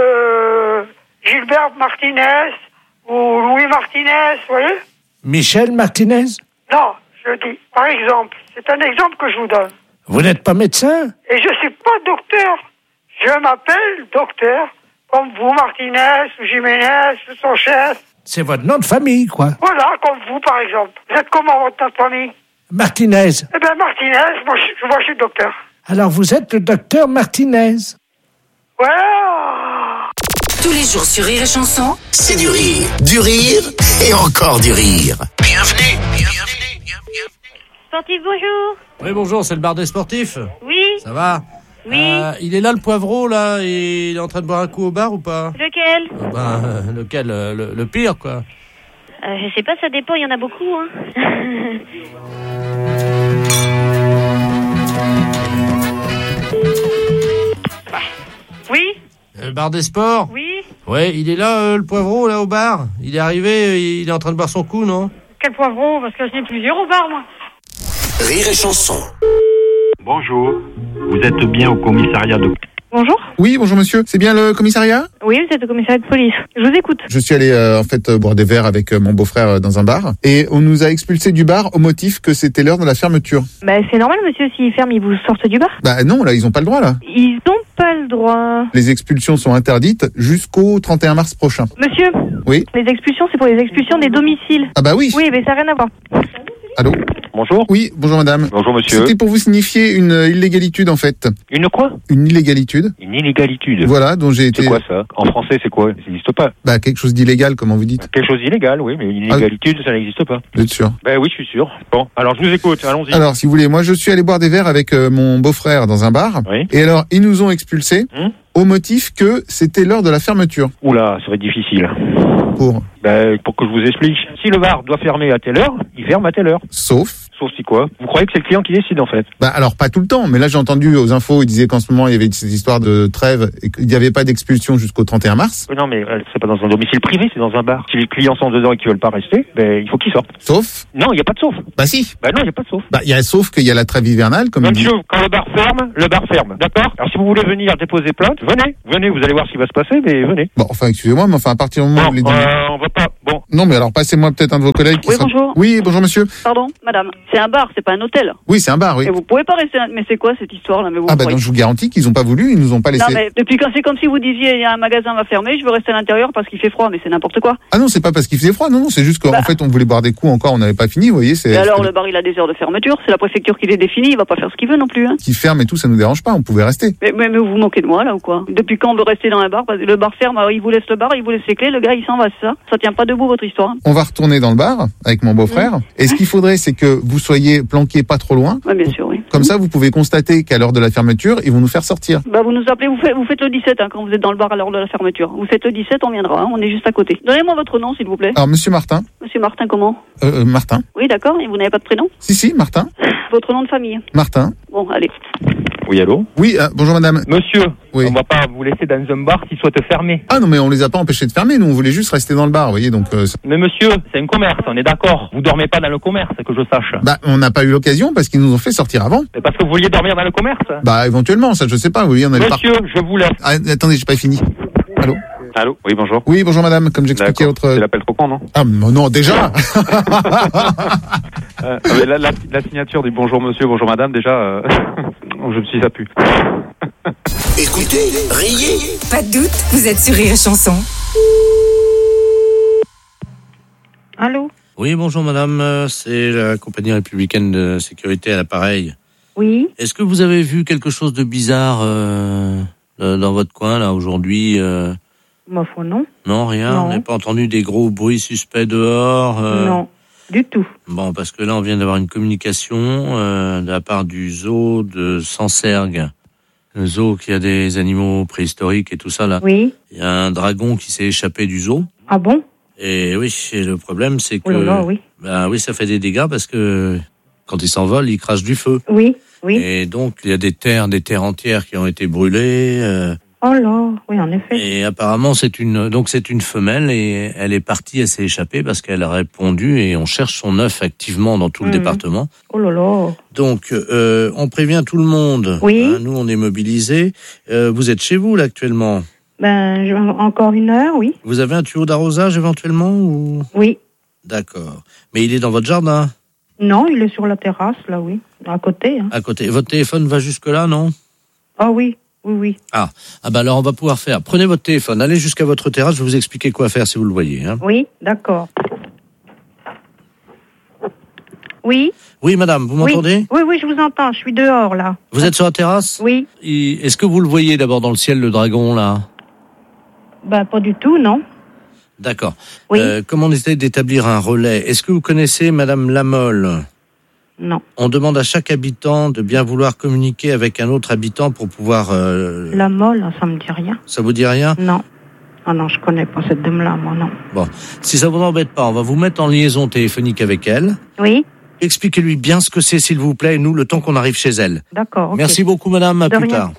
euh, Gilbert Martinez ou Louis Martinez, vous voyez? Michel Martinez? Non, je dis, par exemple. C'est un exemple que je vous donne. Vous n'êtes pas médecin? Et je suis pas docteur. Je m'appelle docteur, comme vous, Martinez, ou Jiménez, ou Sanchez. C'est votre nom de famille, quoi. Voilà, comme vous, par exemple. Vous êtes comment, votre nom de famille? Martinez. Eh bien, Martinez, moi je, moi, je suis docteur. Alors, vous êtes le docteur Martinez? Ouais. Tous les jours sur Rire et Chanson, C'est du rire, du rire et encore du rire. Bienvenue, bienvenue, bienvenue. Sportif, bonjour. Oui, bonjour, c'est le bar des sportifs. Oui. Ça va? Oui. Euh, il est là, le poivreau, là, et il est en train de boire un coup au bar ou pas? Lequel? Euh, Ben, euh, lequel? euh, le, le pire, quoi. euh, Je sais pas, ça dépend, il y en a beaucoup, hein. Oui. Le bar des sports? Oui. Ouais, il est là, euh, le poivreau, là, au bar. Il est arrivé, euh, il est en train de boire son coup, non? Quel poivron? Parce que j'en ai plusieurs au bar, moi. Rire et Chanson. Bonjour, vous êtes bien au commissariat de... Bonjour. Oui, bonjour monsieur. C'est bien le commissariat? Oui, vous êtes au commissariat de police. Je vous écoute. Je suis allé euh, en fait euh, boire des verres avec euh, mon beau-frère euh, dans un bar et on nous a expulsés du bar au motif que c'était l'heure de la fermeture. Bah, c'est normal, monsieur, s'ils ferment, ils vous sortent du bar. Bah non, là ils ont pas le droit là. Ils ont pas le droit. Les expulsions sont interdites jusqu'au trente et un mars prochain. Monsieur. Oui. Les expulsions, c'est pour les expulsions des domiciles. Ah bah oui. Oui, mais ça n'a rien à voir. Allô? Bonjour. Oui, bonjour madame. Bonjour monsieur. C'était pour vous signifier une euh, illégalitude en fait. Une quoi? Une illégalitude. Une illégalitude. Voilà, dont j'ai été... C'est quoi ça? En français, c'est quoi? Ça n'existe pas. Bah quelque chose d'illégal, comment vous dites? Quelque chose d'illégal, oui, mais une illégalitude, ça n'existe pas. Vous êtes sûr? Ben oui, je suis sûr. Bon, alors je vous écoute, allons-y. Alors si vous voulez, moi je suis allé boire des verres avec euh, mon beau-frère dans un bar. Oui. Et alors ils nous ont expulsés. Hum au motif que c'était l'heure de la fermeture. Oula, ça va être difficile. Pour Ben, pour que je vous explique. Si le bar doit fermer à telle heure, il ferme à telle heure. Sauf Sauf si quoi? Vous croyez que c'est le client qui décide en fait? Bah alors pas tout le temps, mais là j'ai entendu aux infos, ils disaient qu'en ce moment il y avait cette histoire de trêve et qu'il n'y avait pas d'expulsion jusqu'au trente et un mars. Non mais euh, c'est pas dans un domicile privé, c'est dans un bar. Si les clients sont dedans et qu'ils veulent pas rester, ben il faut qu'ils sortent. Sauf Non, il y a pas de sauf. Bah si. Ben non, il y a pas de sauf. Bah il y a sauf qu'il y a la trêve hivernale comme Monsieur, quand le bar ferme, le bar ferme, d'accord? Alors si vous voulez venir déposer plainte, venez, venez, vous allez voir ce qui va se passer, mais venez. Bon, enfin excusez-moi, mais enfin à partir du moment où vous les donnez... Euh, on va pas. Bon. Non mais alors passez-moi peut-être un de vos collègues qui Oui, sera... bonjour. Oui, bonjour monsieur. Pardon, madame. C'est un bar, c'est pas un hôtel. Oui, c'est un bar, oui. Et vous pouvez pas rester. Mais c'est quoi cette histoire là? Mais vous Ah bah croyez... donc je vous garantis qu'ils ont pas voulu, ils nous ont pas laissé. Non mais depuis quand c'est comme si vous disiez il y a un magasin va fermer, je veux rester à l'intérieur parce qu'il fait froid, mais c'est n'importe quoi. Ah non, c'est pas parce qu'il faisait froid, non, non, c'est juste qu'en Bah. fait on voulait boire des coups encore, on n'avait pas fini, vous voyez. C'est Et alors le bar il a des heures de fermeture, c'est la préfecture qui les définit, il va pas faire ce qu'il veut non plus. Hein. qui ferme et tout, ça nous dérange pas, on pouvait rester. Mais, mais, mais vous vous moquez de moi là ou quoi? Depuis quand on veut rester dans un bar? Parce que le bar ferme, alors il vous laisse le bar, il vous laisse les clés, le gars il s'en va, c'est ça? Ça tient pas debout votre histoire. Hein. On va retourner dans le bar avec mon beau-frère. Et ce qu'il faudrait, c'est que vous soyez planqués pas trop loin. Oui, bien sûr, oui. Comme ça, vous pouvez constater qu'à l'heure de la fermeture, ils vont nous faire sortir. Bah vous nous appelez, vous faites, vous faites le dix-sept hein, quand vous êtes dans le bar à l'heure de la fermeture. Vous faites le dix-sept, on viendra, hein, on est juste à côté. Donnez-moi votre nom s'il vous plaît. Alors, monsieur Martin. Monsieur Martin comment? Euh, euh, Martin. Oui d'accord, et vous n'avez pas de prénom? Si, si, Martin. Votre nom de famille? Martin. Bon, allez. Oui, allô? Oui, euh, bonjour madame. Monsieur, oui. On va pas vous laisser dans un bar qui soit fermé. Ah non, mais on les a pas empêchés de fermer, nous on voulait juste rester dans le bar, vous voyez, donc... Euh, mais monsieur, c'est un commerce, on est d'accord. Vous dormez pas dans le commerce, que je sache. Bah, on n'a pas eu l'occasion parce qu'ils nous ont fait sortir avant. Mais parce que vous vouliez dormir dans le commerce? Bah, éventuellement, ça je sais pas, vous voyez, on a Monsieur, par... je vous laisse. Ah, attendez, j'ai pas fini. Allô? Allô? Oui, bonjour. Oui, bonjour madame, comme j'expliquais votre... C'est l'appel trop con, non? Ah, non, non, déjà euh, mais la, la, la signature du bonjour monsieur, bonjour madame, déjà, euh, je me suis sappu. Écoutez, riez. Pas de doute, vous êtes sur Rire et Chanson. Allô? Oui, bonjour madame, euh, c'est la compagnie républicaine de sécurité à l'appareil. Oui. Est-ce que vous avez vu quelque chose de bizarre euh, dans votre coin, là, aujourd'hui euh... Ma foi, non. Non, rien. Non. On n'a pas entendu des gros bruits suspects dehors. Euh... Non, du tout. Bon, parce que là, on vient d'avoir une communication euh, de la part du zoo de Sancergues. Le zoo qui a des animaux préhistoriques et tout ça, là. Oui. Il y a un dragon qui s'est échappé du zoo. Ah bon? Et oui, et le problème, c'est que... Oh là là, oui. Ben oui, ça fait des dégâts parce que quand il s'envole, il crache du feu. Oui, oui. Et donc, il y a des terres, des terres entières qui ont été brûlées. Euh, Oh là, oui, en effet. Et apparemment, c'est une, donc c'est une femelle et elle est partie, elle s'est échappée parce qu'elle a répondu et on cherche son œuf activement dans tout mmh. le département. Oh là là. Donc, euh, on prévient tout le monde. Oui. Hein, nous, on est mobilisés. Euh, vous êtes chez vous, là, actuellement? Ben, je... encore une heure, oui. Vous avez un tuyau d'arrosage, éventuellement, ou? Oui. D'accord. Mais il est dans votre jardin? Non, il est sur la terrasse, là, oui. À côté. Hein. À côté. Votre téléphone va jusque-là, non? Ah oui. Oui, oui. Ah, ah bah alors on va pouvoir faire. Prenez votre téléphone, allez jusqu'à votre terrasse, je vais vous expliquer quoi faire si vous le voyez. Hein. Oui, d'accord. Oui. Oui, madame, vous m'entendez? Oui, oui, je vous entends, je suis dehors, là. Vous êtes sur la terrasse? Oui. Et est-ce que vous le voyez d'abord dans le ciel, le dragon, là? Ben, pas du tout, non. D'accord. Oui. Euh, comme on essaie d'établir un relais, est-ce que vous connaissez madame Lamolle? Non. On demande à chaque habitant de bien vouloir communiquer avec un autre habitant pour pouvoir... Euh... La Molle, ça me dit rien. Ça vous dit rien? Non. Ah non, je connais pas cette dame-là, moi, non. Bon, si ça vous embête pas, on va vous mettre en liaison téléphonique avec elle. Oui. Expliquez-lui bien ce que c'est, s'il vous plaît, et nous, le temps qu'on arrive chez elle. D'accord, ok. Merci beaucoup, madame, à de plus rien. tard.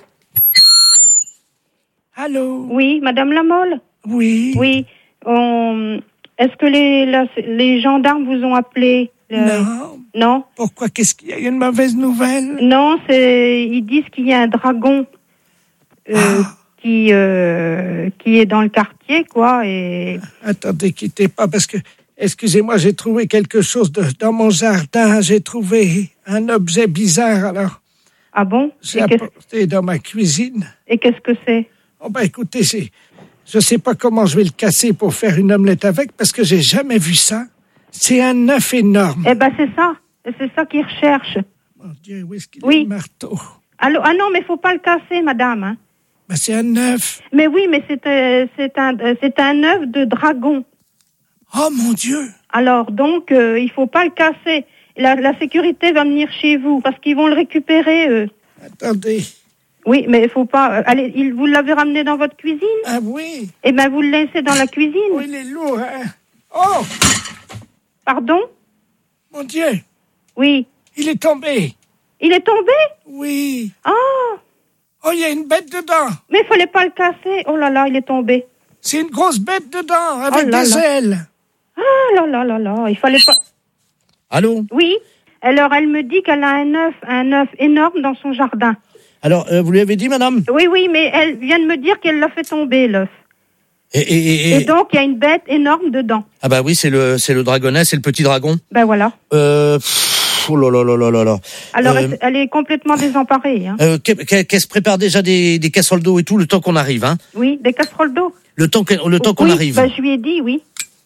Allô? Oui, madame Lamolle? Oui. Oui. On... Est-ce que les, la, les gendarmes vous ont appelé? Le... Non. Non. Pourquoi? Qu'est-ce qu'il y a? Une mauvaise nouvelle? Non, c'est ils disent qu'il y a un dragon euh, ah. qui euh, qui est dans le quartier, quoi. Et attendez, quittez pas parce que excusez-moi, j'ai trouvé quelque chose de, dans mon jardin. J'ai trouvé un objet bizarre. Alors. Ah bon? J'ai apporté dans ma cuisine. Et qu'est-ce que c'est? Oh ben écoutez, c'est je sais pas comment je vais le casser pour faire une omelette avec parce que j'ai jamais vu ça. C'est un œuf énorme. Eh ben c'est ça, c'est ça qu'ils recherchent. Mon Dieu, où est-ce qu'il oui. est le marteau? Allô, ah non, mais faut pas le casser, madame. Hein. Ben, c'est un œuf. Mais oui, mais c'est euh, c'est un euh, c'est un œuf de dragon. Oh mon Dieu. Alors donc euh, il faut pas le casser. La, la sécurité va venir chez vous parce qu'ils vont le récupérer eux. Attendez. Oui, mais il faut pas... euh, allez, il, vous l'avez ramené dans votre cuisine? Ah oui. Eh ben, vous le laissez dans la cuisine. Oh, il est lourd, hein. Oh, Pardon? mon Dieu, Oui. il est tombé. Il est tombé? Oui. Oh, Oh, il y a une bête dedans. mais il fallait pas le casser. Oh là là, il est tombé. C'est une grosse bête dedans, avec Oh là des là. ailes. Ah là là là là, il fallait pas... Allô? Oui. Alors, elle me dit qu'elle a un œuf, un œuf énorme dans son jardin. Alors, euh, vous lui avez dit, madame? Oui, oui, mais elle vient de me dire qu'elle l'a fait tomber, l'œuf. Et, et, et, Et donc, il y a une bête énorme dedans. Ah bah oui, c'est le, c'est le dragonnet, c'est le petit dragon. Ben voilà. Euh, pff, oh là là là là là là. Alors, Euh, elle, elle est complètement désemparée. Hein. euh, qu'elle, qu'elle- qu'elle se prépare déjà des, des casseroles d'eau et tout, le temps qu'on arrive, hein. Oui, des casseroles d'eau. Le temps, que- le temps qu'on oui, arrive. Ben, je lui ai dit, oui.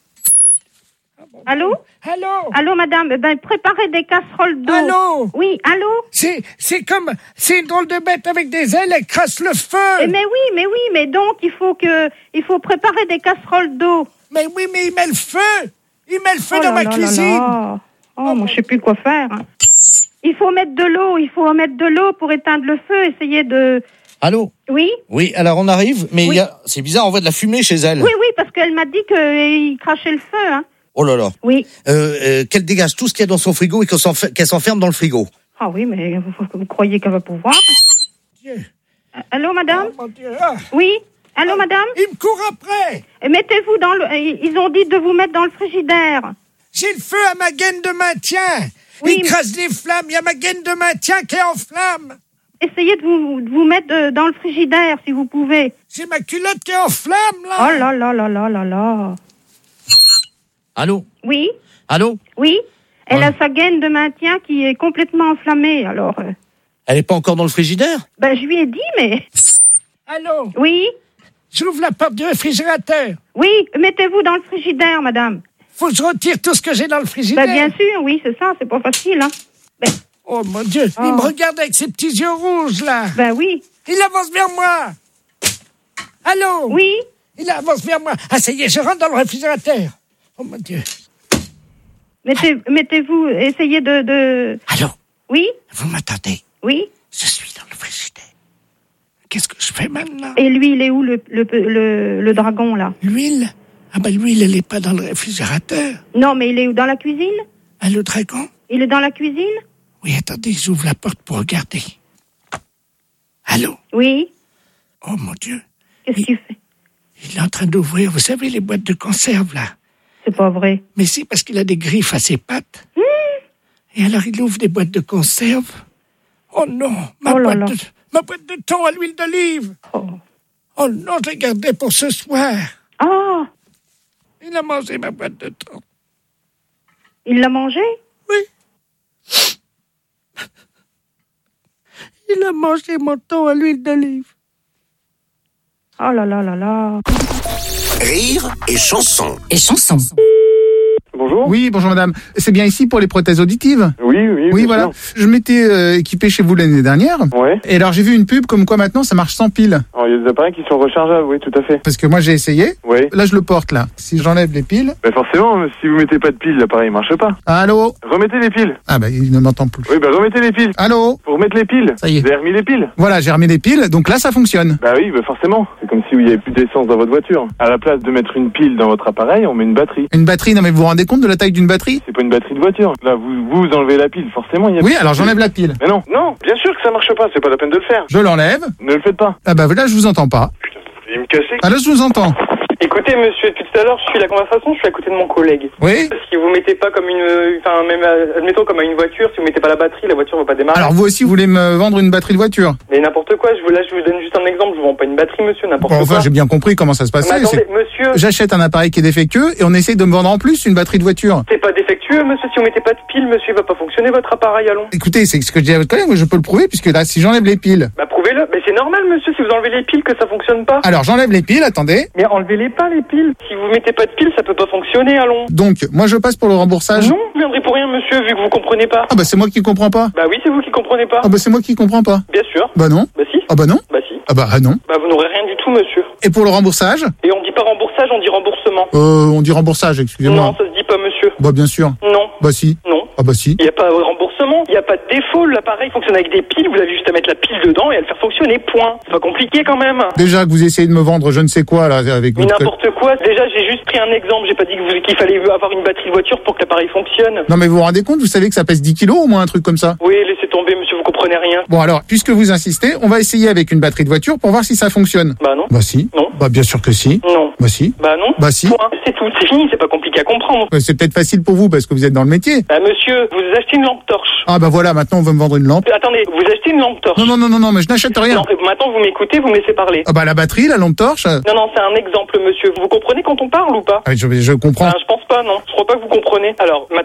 Allô? Allô? Allô, madame? Ben, préparez des casseroles d'eau. Allô? Oui, allô? C'est, c'est comme, c'est une drôle de bête avec des ailes, elle crasse le feu. Eh, mais oui, mais oui, mais donc, il faut que, il faut préparer des casseroles d'eau. Mais oui, mais il met le feu. Il met le feu Oh dans là ma là là cuisine. là. Oh, moi, je sais plus quoi faire. hein. Il faut mettre de l'eau, il faut mettre de l'eau pour éteindre le feu, essayer de... Allô? Oui? Oui, alors on arrive, mais il Oui. y a, c'est bizarre, on voit de la fumée chez elle. Oui, oui, parce qu'elle m'a dit qu'il crachait le feu, hein. Oh là là. Oui. Euh, euh, qu'elle dégage tout ce qu'il y a dans son frigo et qu'elle s'enfer- qu'elle s'enferme dans le frigo. Ah oui, mais vous, vous croyez qu'elle va pouvoir? Dieu. Allô, madame? Oh, mon Dieu. Ah, Oui? Allô, madame? il me court après. Et mettez-vous dans le... Ils ont dit de vous mettre dans le frigidaire. J'ai le feu à ma gaine de maintien. Oui, il mais- crasse des flammes. Il y a ma gaine de maintien qui est en flamme. Essayez de vous, de vous mettre euh, dans le frigidaire, si vous pouvez. J'ai ma culotte qui est en flamme, là. Oh là là là là là là. Allô? Oui? Allô? Oui? Elle Ouais. a sa gaine de maintien qui est complètement enflammée, alors... euh, Elle est pas encore dans le frigidaire? ben, je lui ai dit, mais... Allô? Oui? J'ouvre la porte du réfrigérateur. Oui, mettez-vous dans le frigidaire, madame. Faut que je retire tout ce que j'ai dans le frigidaire. Ben, bien sûr, oui, c'est ça, c'est pas facile, hein. Ben, Oh mon Dieu, Oh. il me regarde avec ses petits yeux rouges là. ben oui. Il avance vers moi. Allô? Oui? Il avance vers moi. Ah ça y est, je rentre dans le réfrigérateur. Oh mon Dieu. Mettez, mettez-vous, essayez de, de... Allô? Oui? Vous m'attendez? Oui? Je suis dans le frigidaire. Qu'est-ce que je fais maintenant? Et lui, il est où, le, le, le, le dragon, là? L'huile? Ah ben l'huile, elle est pas dans le réfrigérateur. Non, mais il est où, dans la cuisine? Ah le dragon? Il est dans la cuisine? Oui, attendez, j'ouvre la porte pour regarder. Allô? Oui? Oh mon Dieu. Qu'est-ce qu'il fait? Il est en train d'ouvrir, vous savez, les boîtes de conserve là. C'est pas vrai. Mais si, parce qu'il a des griffes à ses pattes. Mmh. Et alors il ouvre des boîtes de conserve. Oh non, ma, Oh là boîte, là. De, ma boîte de thon à l'huile d'olive. Oh. Oh non, je l'ai gardée pour ce soir. Ah! Il a mangé ma boîte de thon. Il l'a mangé? Oui. Il a mangé mon thon à l'huile d'olive. Oh là là là là. Rire et chanson. Et chanson. Bonjour. Oui, bonjour madame. C'est bien ici pour les prothèses auditives? Oui, oui. Oui, bien voilà. sûr. Je m'étais euh, équipé chez vous l'année dernière. Ouais. Et alors j'ai vu une pub comme quoi maintenant ça marche sans pile. Alors, il y a des appareils qui sont rechargeables, oui, tout à fait. Parce que moi j'ai essayé. Oui. Là je le porte là. Si j'enlève les piles. Ben forcément, si vous mettez pas de piles, l'appareil marche pas. Allô? Remettez les piles. Ah bah il ne m'entend plus. Oui, ben remettez les piles. Allô? Faut remettre les piles. Ça y est. Vous avez remis les piles. Voilà, j'ai remis les piles, donc là ça fonctionne. Bah oui, ben forcément. C'est comme si il y avait plus d'essence dans votre voiture. À la place de mettre une pile dans votre appareil, on met une batterie. Une batterie, non mais vous vous rendez compte de la taille d'une batterie? C'est pas une batterie de voiture. Là, vous vous enlevez la pile, forcément. Il y a Oui, alors j'enlève la pile. Mais non, non, bien sûr que ça marche pas. C'est pas la peine de le faire. Je l'enlève. Ne le faites pas. Ah bah là je vous entends pas. Il me casser. Ah là je vous entends. Écoutez, monsieur, depuis tout à l'heure, je suis la conversation, je suis à côté de mon collègue. Oui. Si vous mettez pas comme une, enfin même, euh, admettons comme à une voiture, si vous mettez pas la batterie, la voiture va pas démarrer. Alors vous aussi vous voulez me vendre une batterie de voiture? Mais n'importe quoi, je vous, là, je vous donne juste un exemple, je vous vends pas une batterie, monsieur, n'importe Bon, quoi. enfin j'ai bien compris comment ça se passait. Mais attendez, c'est- monsieur. J'achète un appareil qui est défectueux et on essaye de me vendre en plus une batterie de voiture. C'est pas défectueux, monsieur, si vous mettez pas de pile, monsieur, il va pas fonctionner votre appareil, allons. Écoutez, c'est ce que je dis à votre collègue, moi je peux le prouver puisque là si j'enlève les piles. Bah prouvez-le, mais c'est normal, monsieur, si vous enlevez les piles que ça fonctionne pas. Alors j'enlève les piles, attendez. Mais enlevez-les pas, les piles. Si vous mettez pas de piles, ça peut pas fonctionner, allons. Donc moi je passe pour le remboursage. Non, vous viendrez pour rien, monsieur, vu que vous comprenez pas. Ah bah c'est moi qui comprends pas. Bah oui, c'est vous qui comprenez pas. Ah bah c'est moi qui comprends pas. Bien sûr. Bah non. Bah si. Ah bah non. Bah si. Ah bah ah non. Bah vous n'aurez rien du tout, monsieur. Et pour le remboursage? Et on dit pas remboursage, on dit remboursement. Euh, on dit remboursage, excusez-moi. Non, ça se dit pas, monsieur. Bah bien sûr. Non. Bah si. Non. Ah bah si. Il y a pas remboursage inversement, il n'y a pas de défaut, l'appareil fonctionne avec des piles, vous avez juste à mettre la pile dedans et à le faire fonctionner, point. C'est pas compliqué quand même. Déjà que vous essayez de me vendre je ne sais quoi là avec Mais votre... n'importe quoi, déjà j'ai juste pris un exemple, j'ai pas dit que vous- qu'il fallait avoir une batterie de voiture pour que l'appareil fonctionne. Non mais vous vous rendez compte, vous savez que ça pèse dix kilos au moins un truc comme ça. Oui, laissez tomber monsieur, vous comprenez rien. Bon alors, puisque vous insistez, on va essayer avec une batterie de voiture pour voir si ça fonctionne. Bah non. Bah si. Non. Bah bien sûr que si. Non. Bah si. Bah non. Bah si. Point. C'est tout, c'est fini, c'est pas compliqué à comprendre. Ouais, c'est peut-être facile pour vous parce que vous êtes dans le métier. Bah monsieur, vous achetez une lampe torche. Ah bah voilà, maintenant on veut me vendre une lampe. Attendez, vous achetez une lampe torche. Non non non non non, mais je n'achète rien. Non, maintenant vous m'écoutez, vous me laissez parler. Ah bah la batterie, la lampe torche. euh, Non, non, c'est un exemple, monsieur. Vous comprenez quand on parle ou pas? ah, je, je comprends. Ah, je pense pas, non. Je crois pas que vous comprenez. Alors, maintenant,